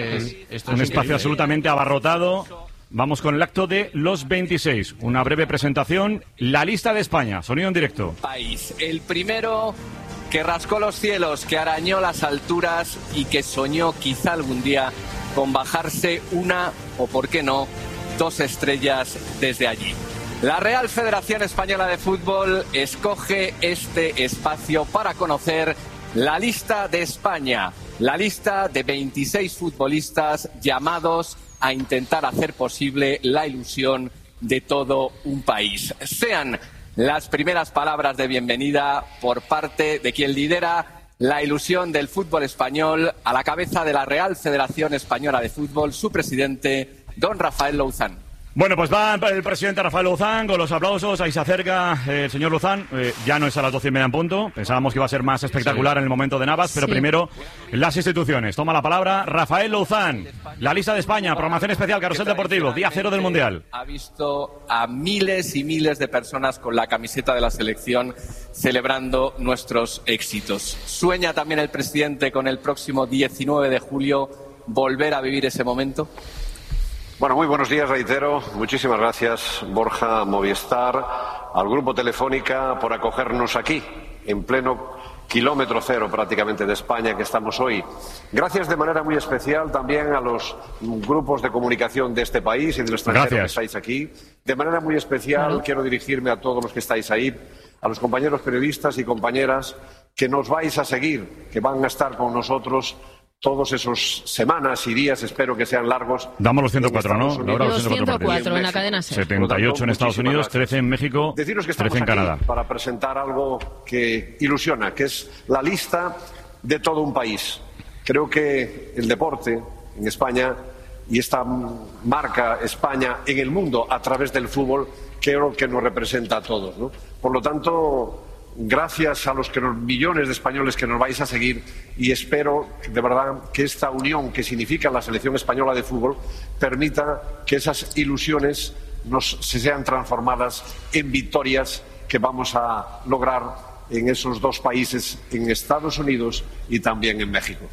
Un espacio absolutamente abarrotado. Vamos con el acto de los veintiséis. Una breve presentación. La lista de España. Sonido en directo. País. El primero que rascó los cielos, que arañó las alturas y que soñó quizá algún día con bajarse una, o por qué no, dos estrellas desde allí. La Real Federación Española de Fútbol escoge este espacio para conocer la lista de España, la lista de veintiséis futbolistas llamados a intentar hacer posible la ilusión de todo un país. Sean las primeras palabras de bienvenida por parte de quien lidera la ilusión del fútbol español a la cabeza de la Real Federación Española de Fútbol, su presidente, don Rafael Louzán. Bueno, pues va el presidente Rafael Louzán con los aplausos. Ahí se acerca eh, el señor Louzán. Eh, ya no es a las doce y media en punto. Pensábamos que iba a ser más espectacular sí. en el momento de Navas, pero sí. primero las instituciones. Toma la palabra Rafael Louzán. La lista de España, programación especial, Carrusel Deportivo, día cero del Mundial. Ha visto a miles y miles de personas con la camiseta de la selección celebrando nuestros éxitos. Sueña también el presidente con el próximo diecinueve de julio volver a vivir ese momento. Bueno, muy buenos días, reitero. Muchísimas gracias, Borja, Movistar, al Grupo Telefónica por acogernos aquí, en pleno kilómetro cero prácticamente de España que estamos hoy. Gracias de manera muy especial también a los grupos de comunicación de este país y del extranjero gracias. que estáis aquí. De manera muy especial uh-huh. quiero dirigirme a todos los que estáis ahí, a los compañeros periodistas y compañeras que nos vais a seguir, que van a estar con nosotros todos esos semanas y días, espero que sean largos. Damos los ciento cuatro, ¿no? Los ciento cuatro en la cadena SER. setenta y ocho en Estados Unidos, trece en México, Deciros que estamos trece en Canadá. Aquí para presentar algo que ilusiona, que es la lista de todo un país. Creo que el deporte en España y esta marca España en el mundo a través del fútbol, creo que nos representa a todos, ¿no? Por lo tanto, gracias a los que nos, millones de españoles que nos vais a seguir, y espero de verdad que esta unión que significa la selección española de fútbol permita que esas ilusiones nos, se sean transformadas en victorias que vamos a lograr en esos dos países, en Estados Unidos y también en México.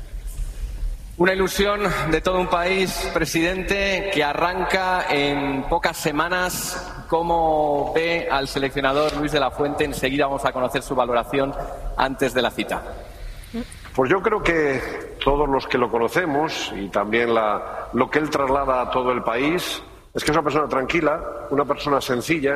Una ilusión de todo un país, presidente, que arranca en pocas semanas. ¿Cómo ve al seleccionador Luis de la Fuente? Enseguida vamos a conocer su valoración antes de la cita. Pues yo creo que todos los que lo conocemos y también la, lo que él traslada a todo el país es que es una persona tranquila, una persona sencilla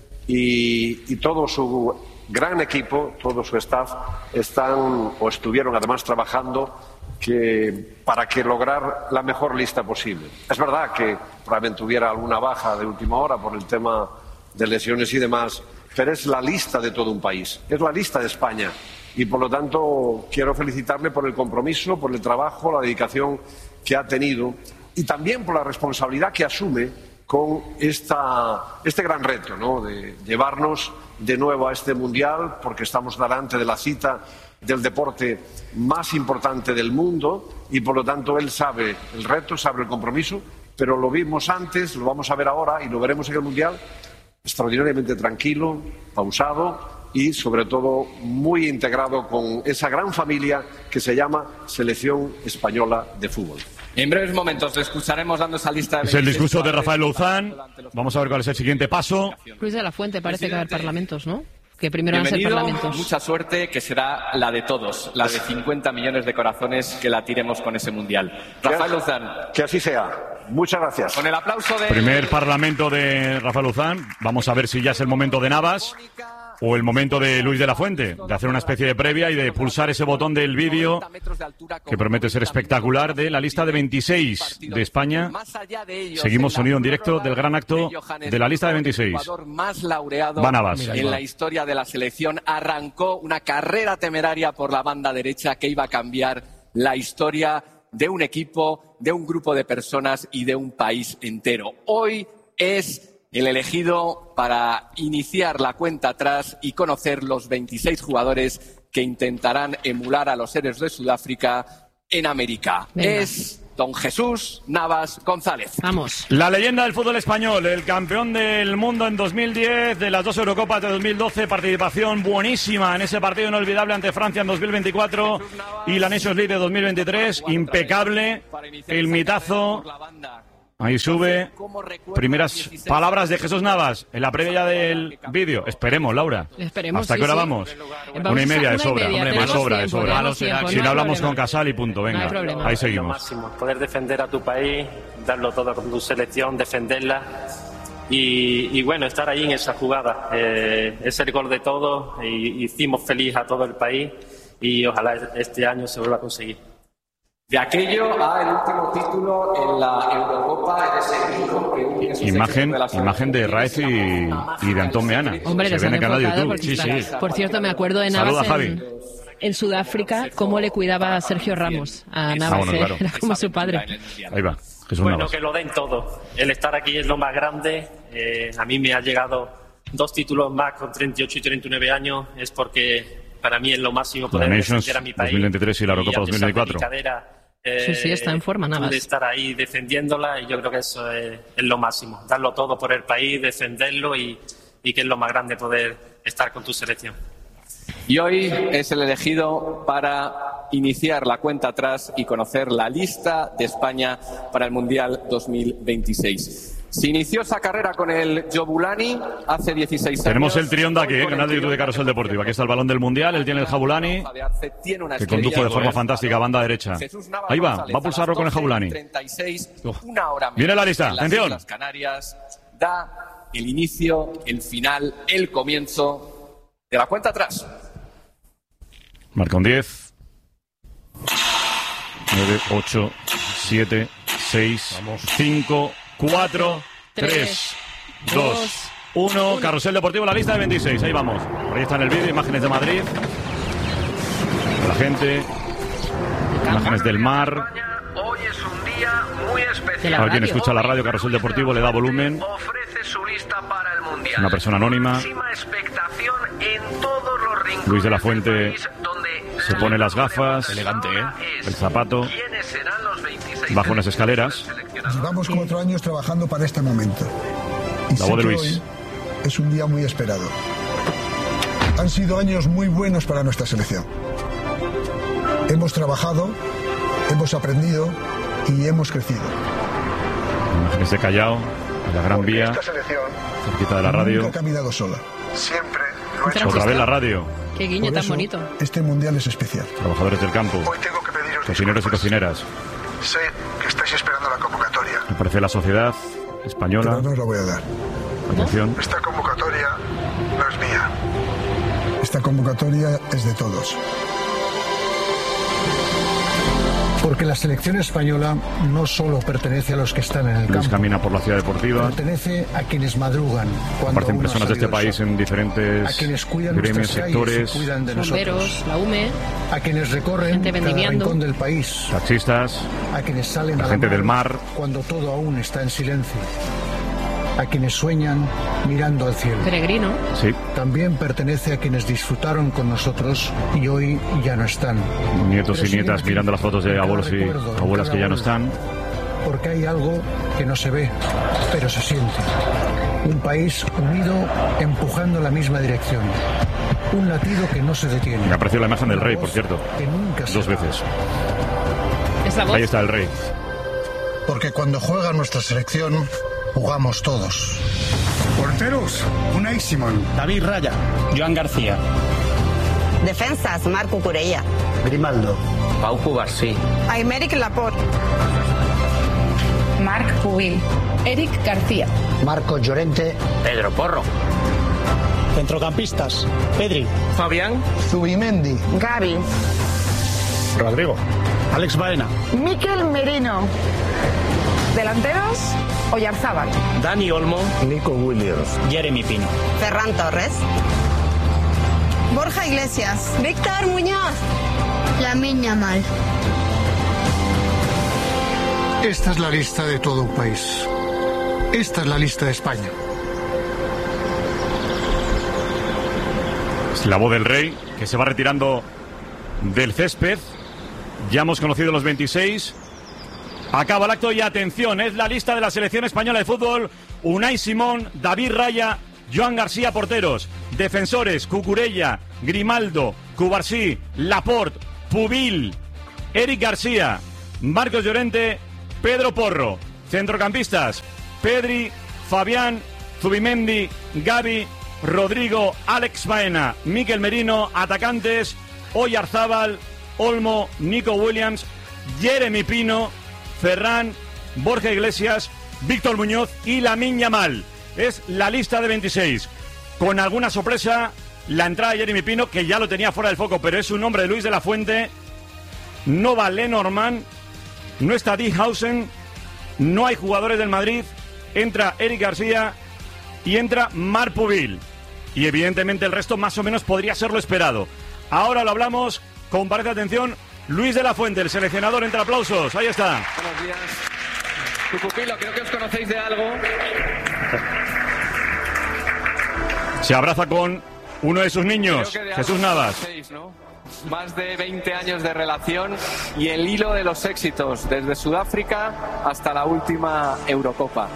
y, y todo su gran equipo, todo su staff están o estuvieron además trabajando que para que lograr la mejor lista posible. Es verdad que probablemente hubiera alguna baja de última hora por el tema de lesiones y demás, pero es la lista de todo un país, es la lista de España y por lo tanto quiero felicitarle por el compromiso, por el trabajo, la dedicación que ha tenido y también por la responsabilidad que asume con esta, este gran reto, ¿no? De llevarnos de nuevo a este Mundial, porque estamos delante de la cita del deporte más importante del mundo y por lo tanto él sabe el reto, sabe el compromiso pero lo vimos antes, lo vamos a ver ahora y lo veremos en el Mundial extraordinariamente tranquilo, pausado y sobre todo muy integrado con esa gran familia que se llama Selección Española de Fútbol. En breves momentos le escucharemos dando esa lista de... Es el discurso de Rafael Louzán. Vamos a ver cuál es el siguiente paso. Luis de la Fuente, parece que va a haber parlamentos, ¿no? Que primero van a ser Bienvenido, parlamentos. mucha suerte, que será la de todos, la de cincuenta millones de corazones que la tiremos con ese Mundial. Rafael Louzán. Que así sea. Muchas gracias. Con el aplauso de... Primer parlamento de Rafael Louzán. Vamos a ver si ya es el momento de Navas o el momento de Luis de la Fuente, de hacer una especie de previa y de pulsar ese botón del vídeo que promete ser espectacular de la lista de veintiséis de España. Seguimos sonido en directo del gran acto de la lista de veintiséis. El jugador más laureado Va Navas. en la historia de la selección arrancó una carrera temeraria por la banda derecha que iba a cambiar la historia de un equipo, de un grupo de personas y de un país entero. Hoy es el elegido para iniciar la cuenta atrás y conocer los veintiséis jugadores que intentarán emular a los héroes de Sudáfrica en América. Venga. Es don Jesús Navas González. Vamos. La leyenda del fútbol español, el campeón del mundo en dos mil diez, de las dos Eurocopas de dos mil doce, participación buenísima en ese partido inolvidable ante Francia en dos mil veinticuatro y la Nations League de dos mil veintitrés, impecable, el mitazo. Ahí sube. Primeras palabras de Jesús Navas en la previa del vídeo. Esperemos, Laura. Esperemos, ¿Hasta sí, qué hora sí. vamos? Vamos una y media a- de una y sobra. media. Hombre, de Tenemos sobra, de tiempo, sobra. tenemos tiempo, Si no no hay hablamos problema. con Casal y punto. Venga. No hay problema. Ahí Lo seguimos. máximo, poder defender a tu país, darlo todo con tu selección, defenderla y, y bueno, estar ahí en esa jugada. Eh, es el gol de todos y hicimos feliz a todo el país y ojalá este año se vuelva a conseguir. De aquello a el último título en la Eurocopa, en ese hijo que une su Imagen, selección de la imagen de Raez y, y de Antón Meana. Hombre, Se les ve en han el canal de enfocado YouTube. porque Sí, está- sí. Por cierto, me acuerdo de Saluda, Navas Javi. en, en Sudáfrica, cómo le cuidaba a Sergio Ramos. A Navas, bueno, eh, claro. era como su padre. Ahí va. Jesús Bueno, Navas. que lo den todo. El estar aquí es lo más grande. Eh, a mí me ha llegado dos títulos más con treinta y ocho y treinta y nueve años. Es porque para mí es lo máximo La poder Nations defender a mi país. dos mil veintitrés y la Eurocopa a pesar de mi dos mil veinticuatro. cadera, eh, Sí, sí, está en forma, Navas. pude estar ahí defendiéndola y yo creo que eso es, es lo máximo. Darlo todo por el país, defenderlo y, y que es lo más grande poder estar con tu selección. Y hoy es el elegido para iniciar la cuenta atrás y conocer la lista de España para el Mundial dos mil veintiséis. Se inició esa carrera con el Jobulani hace dieciséis años. Tenemos el trión de aquí, Hoy ¿eh? con Canal de el YouTube de Carrusel Deportivo. Aquí está el balón del Mundial, él tiene el Jabulani, Tiene una que estrella. condujo de forma fantástica a banda derecha. Jesús Navas Ahí va, González, va a pulsarlo con el Jabulani. treinta y seis, una hora Viene la menos lista, en las atención. Islas Canarias, da el inicio, el final, el comienzo de la cuenta atrás. Marca un diez. nueve, ocho, siete, seis, cinco, cuatro, tres, dos, uno. Carrusel Deportivo, la lista de veintiséis. Ahí vamos. Por ahí está en el vídeo, imágenes de Madrid. La gente. Imágenes del mar. Hoy es un día muy especial. Ahora quien escucha la radio, Carrusel Deportivo, le da volumen. Ofrece su lista para el Mundial. Una persona anónima. Máxima expectación en todos los rincones. Luis de la Fuente se pone las gafas. Elegante, ¿eh? El zapato. Baja unas escaleras. Llevamos cuatro años trabajando para este momento. Y La sé voz de que Luis. hoy es un día muy esperado. Han sido años muy buenos para nuestra selección. Hemos trabajado, hemos aprendido y hemos crecido. Imágenes de Callao, en la Gran Vía, Esta selección cerquita de la radio. nunca ha caminado sola. Siempre lo ha hecho Otra vez la radio. Qué guiño Por tan eso, bonito. Este mundial es especial. Trabajadores del campo. Cocineros y cocineras. Sé que estáis esperando la convocatoria. Me parece la sociedad española. Pero no os la voy a dar. Atención. Esta convocatoria no es mía. Esta convocatoria es de todos. Porque la selección española no solo pertenece a los que están en el Luis campo, camina por la ciudad deportiva. pertenece a quienes madrugan cuando Aparecen aún no ha personas de este salido el país sol, en a diferentes quienes cuidan gremios, nuestras calles y sectores, cuidan de Bomberos, nosotros, la U M E, a quienes recorren gente cada vendimiando. rincón del país, taxistas, a quienes salen la a gente la del mar. cuando todo aún está en silencio, a quienes sueñan mirando al cielo. peregrino. Sí, También pertenece a quienes disfrutaron con nosotros y hoy ya no están. nietos Pero y nietas siguen mirando las fotos de cada abuelos y recuerdo, en abuelas cada que ya no vuelta. están. porque hay algo que no se ve, pero se siente. Un país unido empujando en la misma dirección. Un latido que no se detiene. Me apreció la imagen del rey, por cierto. Que nunca se Dos va. veces. ¿Es la voz? Ahí está el rey. Porque cuando juega nuestra selección, jugamos todos. Porteros, Unai Simón. David Raya. Joan García. Defensas, Marco Curella. Grimaldo. Pau Cubarsí. Aymeric Laporte. Marc Pubil. Eric García. Marcos Llorente. Pedro Porro. Centrocampistas. Pedri. Fabián. Zubimendi. Gavi. Rodrigo. Alex Baena. Mikel Merino. Delanteros, Oyarzábal. Dani Olmo. Nico Williams. Jeremy Pino. Ferran Torres. Borja Iglesias. Víctor Muñoz. Lamine Yamal. Esta es la lista de todo un país. Esta es la lista de España. Es la voz del rey, que se va retirando del césped. Ya hemos conocido los veintiséis. Acaba el acto y atención, es la lista de la selección española de fútbol. Unai Simón, David Raya, Joan García porteros. Defensores, Cucurella, Grimaldo, Cubarsí, Laporte, Pubil, Eric García, Marcos Llorente, Pedro Porro. Centrocampistas, Pedri, Fabián, Zubimendi, Gavi, Rodrigo, Alex Baena, Mikel Merino. Atacantes, Oyarzábal, Olmo, Nico Williams, Jeremy Pino, Ferran, Borja Iglesias, Víctor Muñoz y Lamine Yamal. Es la lista de veintiséis. Con alguna sorpresa, la entrada de Jeremy Pino, que ya lo tenía fuera del foco, pero es un nombre de Luis de la Fuente. No va Lenormand, no está Dijkhuizen, no hay jugadores del Madrid. Entra Eric García y entra Marc Pubil. Y evidentemente el resto más o menos podría ser lo esperado. Ahora lo hablamos, con parece atención, Luis de la Fuente, el seleccionador, entre aplausos. Ahí está. Buenos días. Tu pupilo, creo que os conocéis de algo. Se abraza con uno de sus niños, Creo que de Jesús algo Navas. conocéis, ¿no? Más de veinte años de relación y el hilo de los éxitos, desde Sudáfrica hasta la última Eurocopa.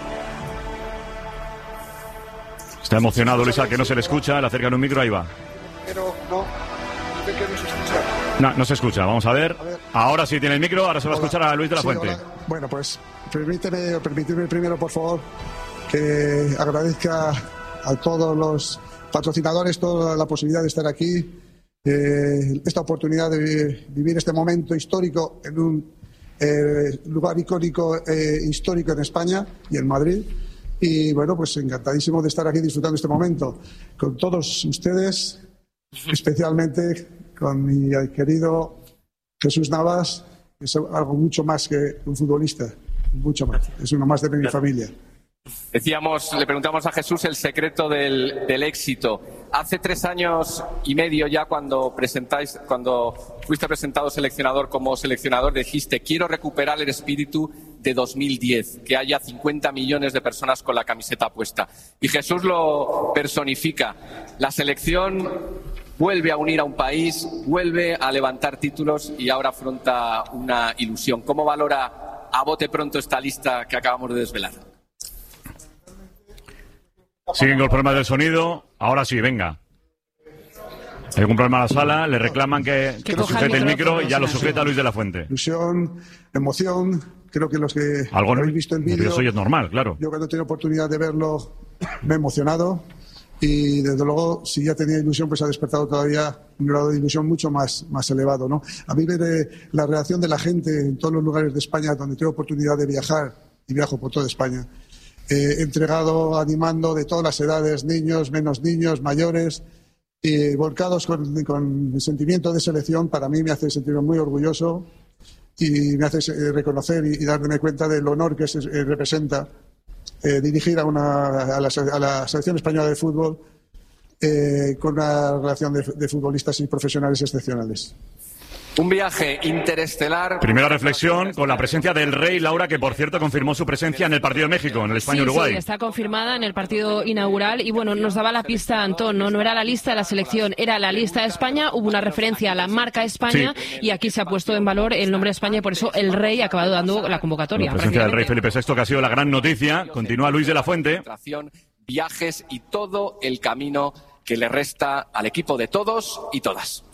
Está emocionado Luis, al que no se le escucha, le acercan un micro, ahí va. Pero no, dice que no se escucha. No, no se escucha, vamos a ver. A ver. Ahora sí tiene el micro, ahora se va a Hola. escuchar a Luis de la Sí, Fuente. hola. Bueno, pues permíteme, permíteme primero, por favor, que agradezca a todos los patrocinadores toda la posibilidad de estar aquí, eh, esta oportunidad de vivir este momento histórico en un eh, lugar icónico e histórico en España y en Madrid. Y bueno, pues encantadísimo de estar aquí disfrutando este momento con todos ustedes, especialmente con mi querido Jesús Navas, que es algo mucho más que un futbolista, mucho más, es uno más de mi familia. Decíamos, le preguntamos a Jesús el secreto del, del éxito. Hace tres años y medio ya cuando presentáis, cuando fuiste presentado seleccionador como seleccionador, dijiste, quiero recuperar el espíritu de dos mil diez, que haya cincuenta millones de personas con la camiseta puesta. Y Jesús lo personifica. La selección vuelve a unir a un país, vuelve a levantar títulos y ahora afronta una ilusión. ¿Cómo valora a bote pronto esta lista que acabamos de desvelar? Siguen con el problema del sonido. Ahora sí, venga. Hay algún problema en la sala, le reclaman que, que sujete el micro y ya lo sujeta Luis de la Fuente. Ilusión, emoción, creo que los que Algo habéis visto el vídeo... nervioso y es normal, claro. Yo cuando he tenido oportunidad de verlo me he emocionado y desde luego si ya tenía ilusión pues ha despertado todavía un grado de ilusión mucho más, más elevado, ¿no? A mí ver eh, la reacción de la gente en todos los lugares de España donde tengo oportunidad de viajar, y viajo por toda España, eh, entregado, animando de todas las edades, niños, menos niños, mayores, y volcados con, con el sentimiento de selección, para mí me hace sentirme muy orgulloso y me hace eh, reconocer y, y darme cuenta del honor que se eh, representa eh, dirigir a, una, a, la, a la selección española de fútbol eh, con una relación de, de futbolistas y profesionales excepcionales. Un viaje interestelar. Primera reflexión con la presencia del Rey, Laura, que por cierto confirmó su presencia en el partido de México, en el España-Uruguay. Sí, sí, está confirmada en el partido inaugural y bueno, nos daba la pista Antón, ¿no? No era la lista de la selección, era la lista de España, hubo una referencia a la marca España sí. y aquí se ha puesto en valor el nombre de España y por eso el Rey ha acabado dando la convocatoria. La presencia del Rey Felipe sexto, que ha sido la gran noticia. Continúa Luis de la Fuente. Viajes y todo el camino que le resta al equipo de todos y todas.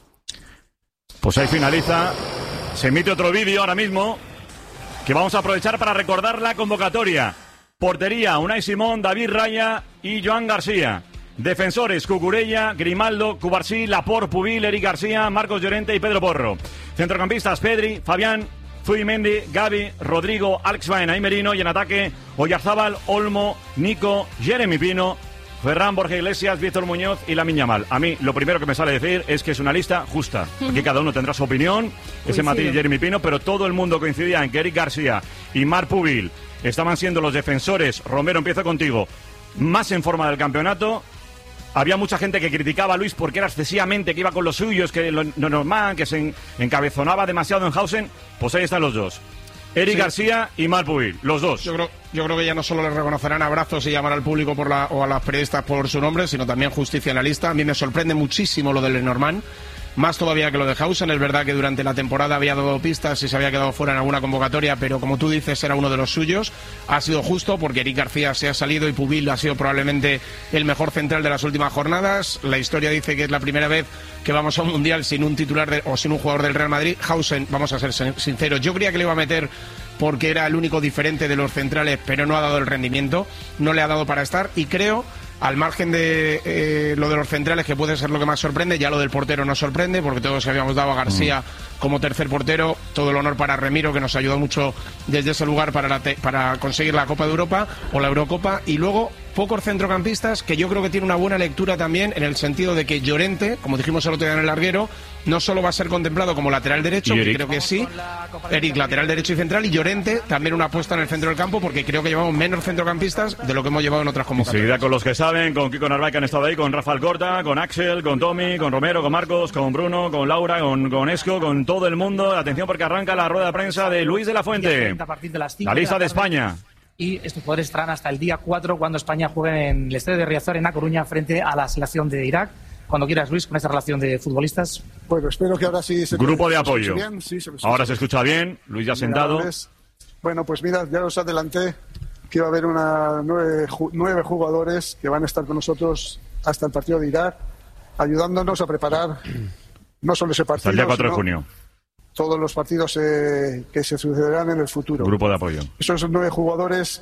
Pues ahí finaliza. Se emite otro vídeo ahora mismo que vamos a aprovechar para recordar la convocatoria. Portería, Unai Simón, David Raya y Joan García. Defensores, Cucurella, Grimaldo, Cubarsí, Laporte, Pubil, Eric García, Marcos Llorente y Pedro Porro. Centrocampistas, Pedri, Fabián, Zubimendi, Gavi, Rodrigo, Alex Baena y Merino. Y en ataque, Oyarzábal, Olmo, Nico, Jeremy Pino, Ferran, Borja Iglesias, Víctor Muñoz y Lamine Yamal. A mí lo primero que me sale decir es que es una lista justa. Aquí cada uno tendrá su opinión, ese matiz Jeremy Pino, pero todo el mundo coincidía en que Eric García y Marc Pubil estaban siendo los defensores. Romero, empiezo contigo, más en forma del campeonato. Había mucha gente que criticaba a Luis porque era excesivamente, que iba con los suyos, que lo, lo normal, que se en, encabezonaba demasiado en Hausen. Pues ahí están los dos. Eric sí. García y Marc Pubil, los dos. Yo creo, yo creo que ya no solo le reconocerán abrazos y llamar al público por la, o a las periodistas por su nombre, sino también justicia en la lista. A mí me sorprende muchísimo lo del Lenormand, más todavía que lo de Hausen. Es verdad que durante la temporada había dado pistas y se había quedado fuera en alguna convocatoria, pero como tú dices, era uno de los suyos. Ha sido justo porque Eric García se ha salido y Pubil ha sido probablemente el mejor central de las últimas jornadas. La historia dice que es la primera vez que vamos a un mundial sin un titular de, o sin un jugador del Real Madrid. Hausen, vamos a ser sinceros, yo creía que le iba a meter porque era el único diferente de los centrales, pero no ha dado el rendimiento, no le ha dado para estar, y creo, al margen de eh, lo de los centrales, que puede ser lo que más sorprende, ya lo del portero nos sorprende, porque todos habíamos dado a García mm. como tercer portero. Todo el honor para Remiro, que nos ayudó mucho desde ese lugar para, la te para conseguir la Copa de Europa o la Eurocopa, y luego pocos centrocampistas, que yo creo que tiene una buena lectura también, en el sentido de que Llorente, como dijimos el otro día en el larguero, no solo va a ser contemplado como lateral derecho, que creo que sí, Eric lateral derecho y central, y Llorente también una apuesta en el centro del campo, porque creo que llevamos menos centrocampistas de lo que hemos llevado en otras convocatorias. Enseguida con los que saben, con Kiko Narváez, que han estado ahí, con Rafa Alcorta, con Axel, con Tommy, con Romero, con Marcos, con Bruno, con Laura, con, con Esco, con todo el mundo. Atención, porque arranca la rueda de prensa de Luis de la Fuente. La lista de España. Y estos jugadores estarán hasta el día cuatro, cuando España juegue en el estadio de Riazor, en A Coruña, frente a la selección de Irak. Cuando quieras, Luis, con esta relación de futbolistas. Bueno, espero que ahora sí se Grupo de apoyo. Bien. Sí, se ahora se escucha bien. Luis ya sentado. Bueno, pues mira, ya os adelanté que va a haber una nueve, nueve jugadores que van a estar con nosotros hasta el partido de Irak, ayudándonos a preparar no solo ese partido, hasta el día cuatro de junio. Todos los partidos eh, que se sucederán en el futuro. Grupo de apoyo. Esos nueve jugadores,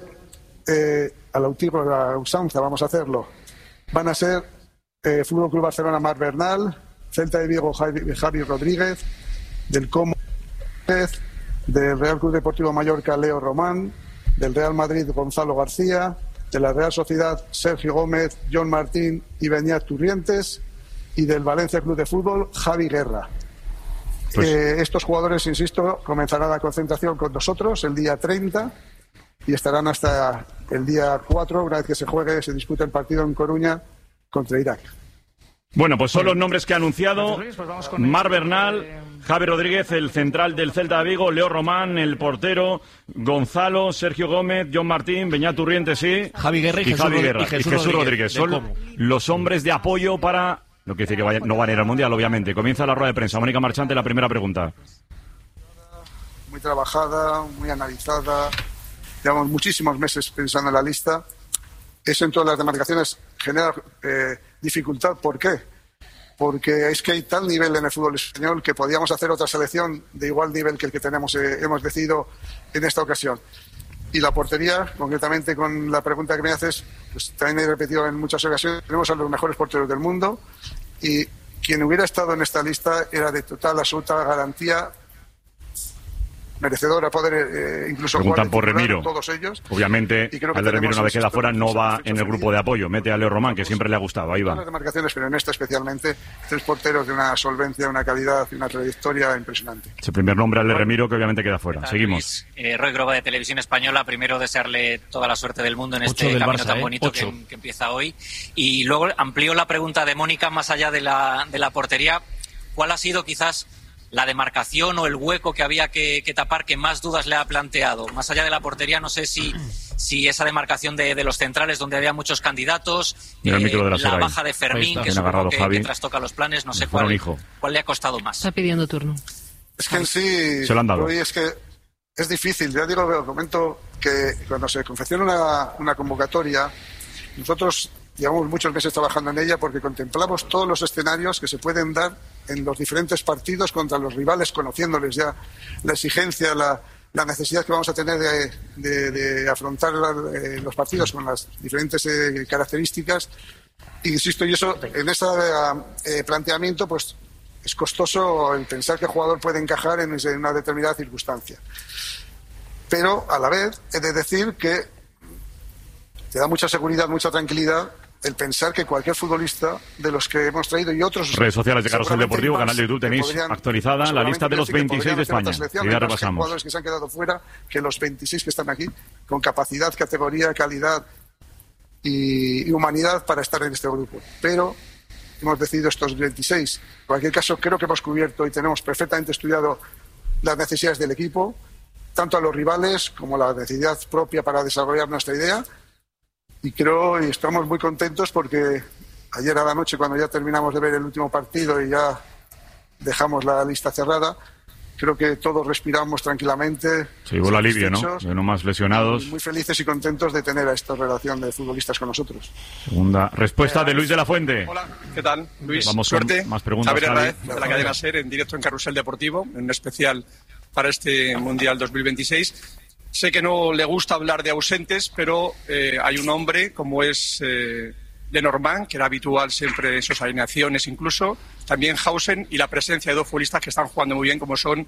eh, a la última la usanza, vamos a hacerlo, van a ser eh, Fútbol Club Barcelona, Marc Bernal, Celta de Vigo, Javi, Javi Rodríguez, del Como, del Real Club Deportivo Mallorca, Leo Román, del Real Madrid, Gonzalo García, de la Real Sociedad, Sergio Gómez, John Martín y Beñat Turrientes, y del Valencia Club de Fútbol, Javi Guerra. Pues... Eh, estos jugadores, insisto, comenzarán la concentración con nosotros el día treinta y estarán hasta el día cuatro, una vez que se juegue, se dispute el partido en Coruña contra Irak. Bueno, pues son los nombres que ha anunciado Marc Bernal, Javi Rodríguez, el central del Celta de Vigo, Leo Román, el portero, Gonzalo, Sergio Gómez, John Martín, Beñat Turrientes, sí, Javi Guerra y, y, Jesús, Javi Guerra, y Jesús, y Jesús Rodríguez. Rodríguez. Son los hombres de apoyo para... No quiere decir que vaya, no van a ir al Mundial, obviamente. Comienza la rueda de prensa. Mónica Marchante, la primera pregunta. Muy trabajada, muy analizada. Llevamos muchísimos meses pensando en la lista. Eso en todas las demarcaciones genera eh, dificultad. ¿Por qué? Porque es que hay tal nivel en el fútbol español que podíamos hacer otra selección de igual nivel que el que tenemos eh, hemos decidido en esta ocasión. Y la portería, concretamente con la pregunta que me haces, pues también he repetido en muchas ocasiones, tenemos a los mejores porteros del mundo y quien hubiera estado en esta lista era de total, absoluta garantía, merecedora poder eh, incluso preguntan jugar por Remiro. Todos ellos. Obviamente, al de Remiro, una vez queda fuera, no va en el grupo de apoyo. Mete a Leo Román, que siempre le ha gustado. Ahí va. Las demarcaciones, pero en esta especialmente, tres porteros de una solvencia, una calidad y una trayectoria impresionante. Ese primer nombre al de Remiro, que obviamente queda fuera. Seguimos. Eh, Roy Groba, de Televisión Española. Primero, desearle toda la suerte del mundo en este camino Barça, tan bonito eh. que, que empieza hoy. Y luego amplío la pregunta de Mónica, más allá de la, de la portería. ¿Cuál ha sido quizás la demarcación o el hueco que había que, que tapar que más dudas le ha planteado. Más allá de la portería, no sé si, si esa demarcación de, de los centrales, donde había muchos candidatos, eh, de la, la baja de Fermín, que supongo que, que trastoca los planes, no sé cuál, cuál le ha costado más. Está pidiendo turno. Es que en sí, se lo han dado. Hoy es que es difícil. Ya digo, lo comento que cuando se confecciona una, una convocatoria, nosotros llevamos muchos meses trabajando en ella porque contemplamos todos los escenarios que se pueden dar en los diferentes partidos contra los rivales, conociéndoles ya la exigencia, la, la necesidad que vamos a tener de, de, de afrontar la, eh, los partidos con las diferentes eh, características. Insisto, y eso en este eh, planteamiento, pues es costoso el pensar que el jugador puede encajar en una determinada circunstancia. Pero a la vez he de decir que te da mucha seguridad, mucha tranquilidad el pensar que cualquier futbolista de los que hemos traído y otros... Redes sociales de Carrusel Deportivo, canal de YouTube, tenéis actualizada la lista de los veintiséis de España. Y ya repasamos. Jugadores que se han quedado fuera, que los veintiséis que están aquí, con capacidad, categoría, calidad y, y humanidad para estar en este grupo. Pero hemos decidido estos veintiséis. En cualquier caso, creo que hemos cubierto y tenemos perfectamente estudiado las necesidades del equipo, tanto a los rivales como la necesidad propia para desarrollar nuestra idea. Y creo y estamos muy contentos porque ayer a la noche, cuando ya terminamos de ver el último partido y ya dejamos la lista cerrada, creo que todos respiramos tranquilamente. Sí, hubo el alivio, ¿no? De no más lesionados. Muy felices y contentos de tener a esta relación de futbolistas con nosotros. Segunda respuesta de Luis de la Fuente. Hola, ¿qué tal, Luis? Vamos Suerte. Con más preguntas. Javier Hernández, de la cadena SER, en directo en Carrusel Deportivo, en un especial para este Mundial dos mil veintiséis. Sé que no le gusta hablar de ausentes, pero eh, hay un hombre como es eh, Lenormand, que era habitual siempre en sus alineaciones incluso, también Hausen y la presencia de dos futbolistas que están jugando muy bien, como son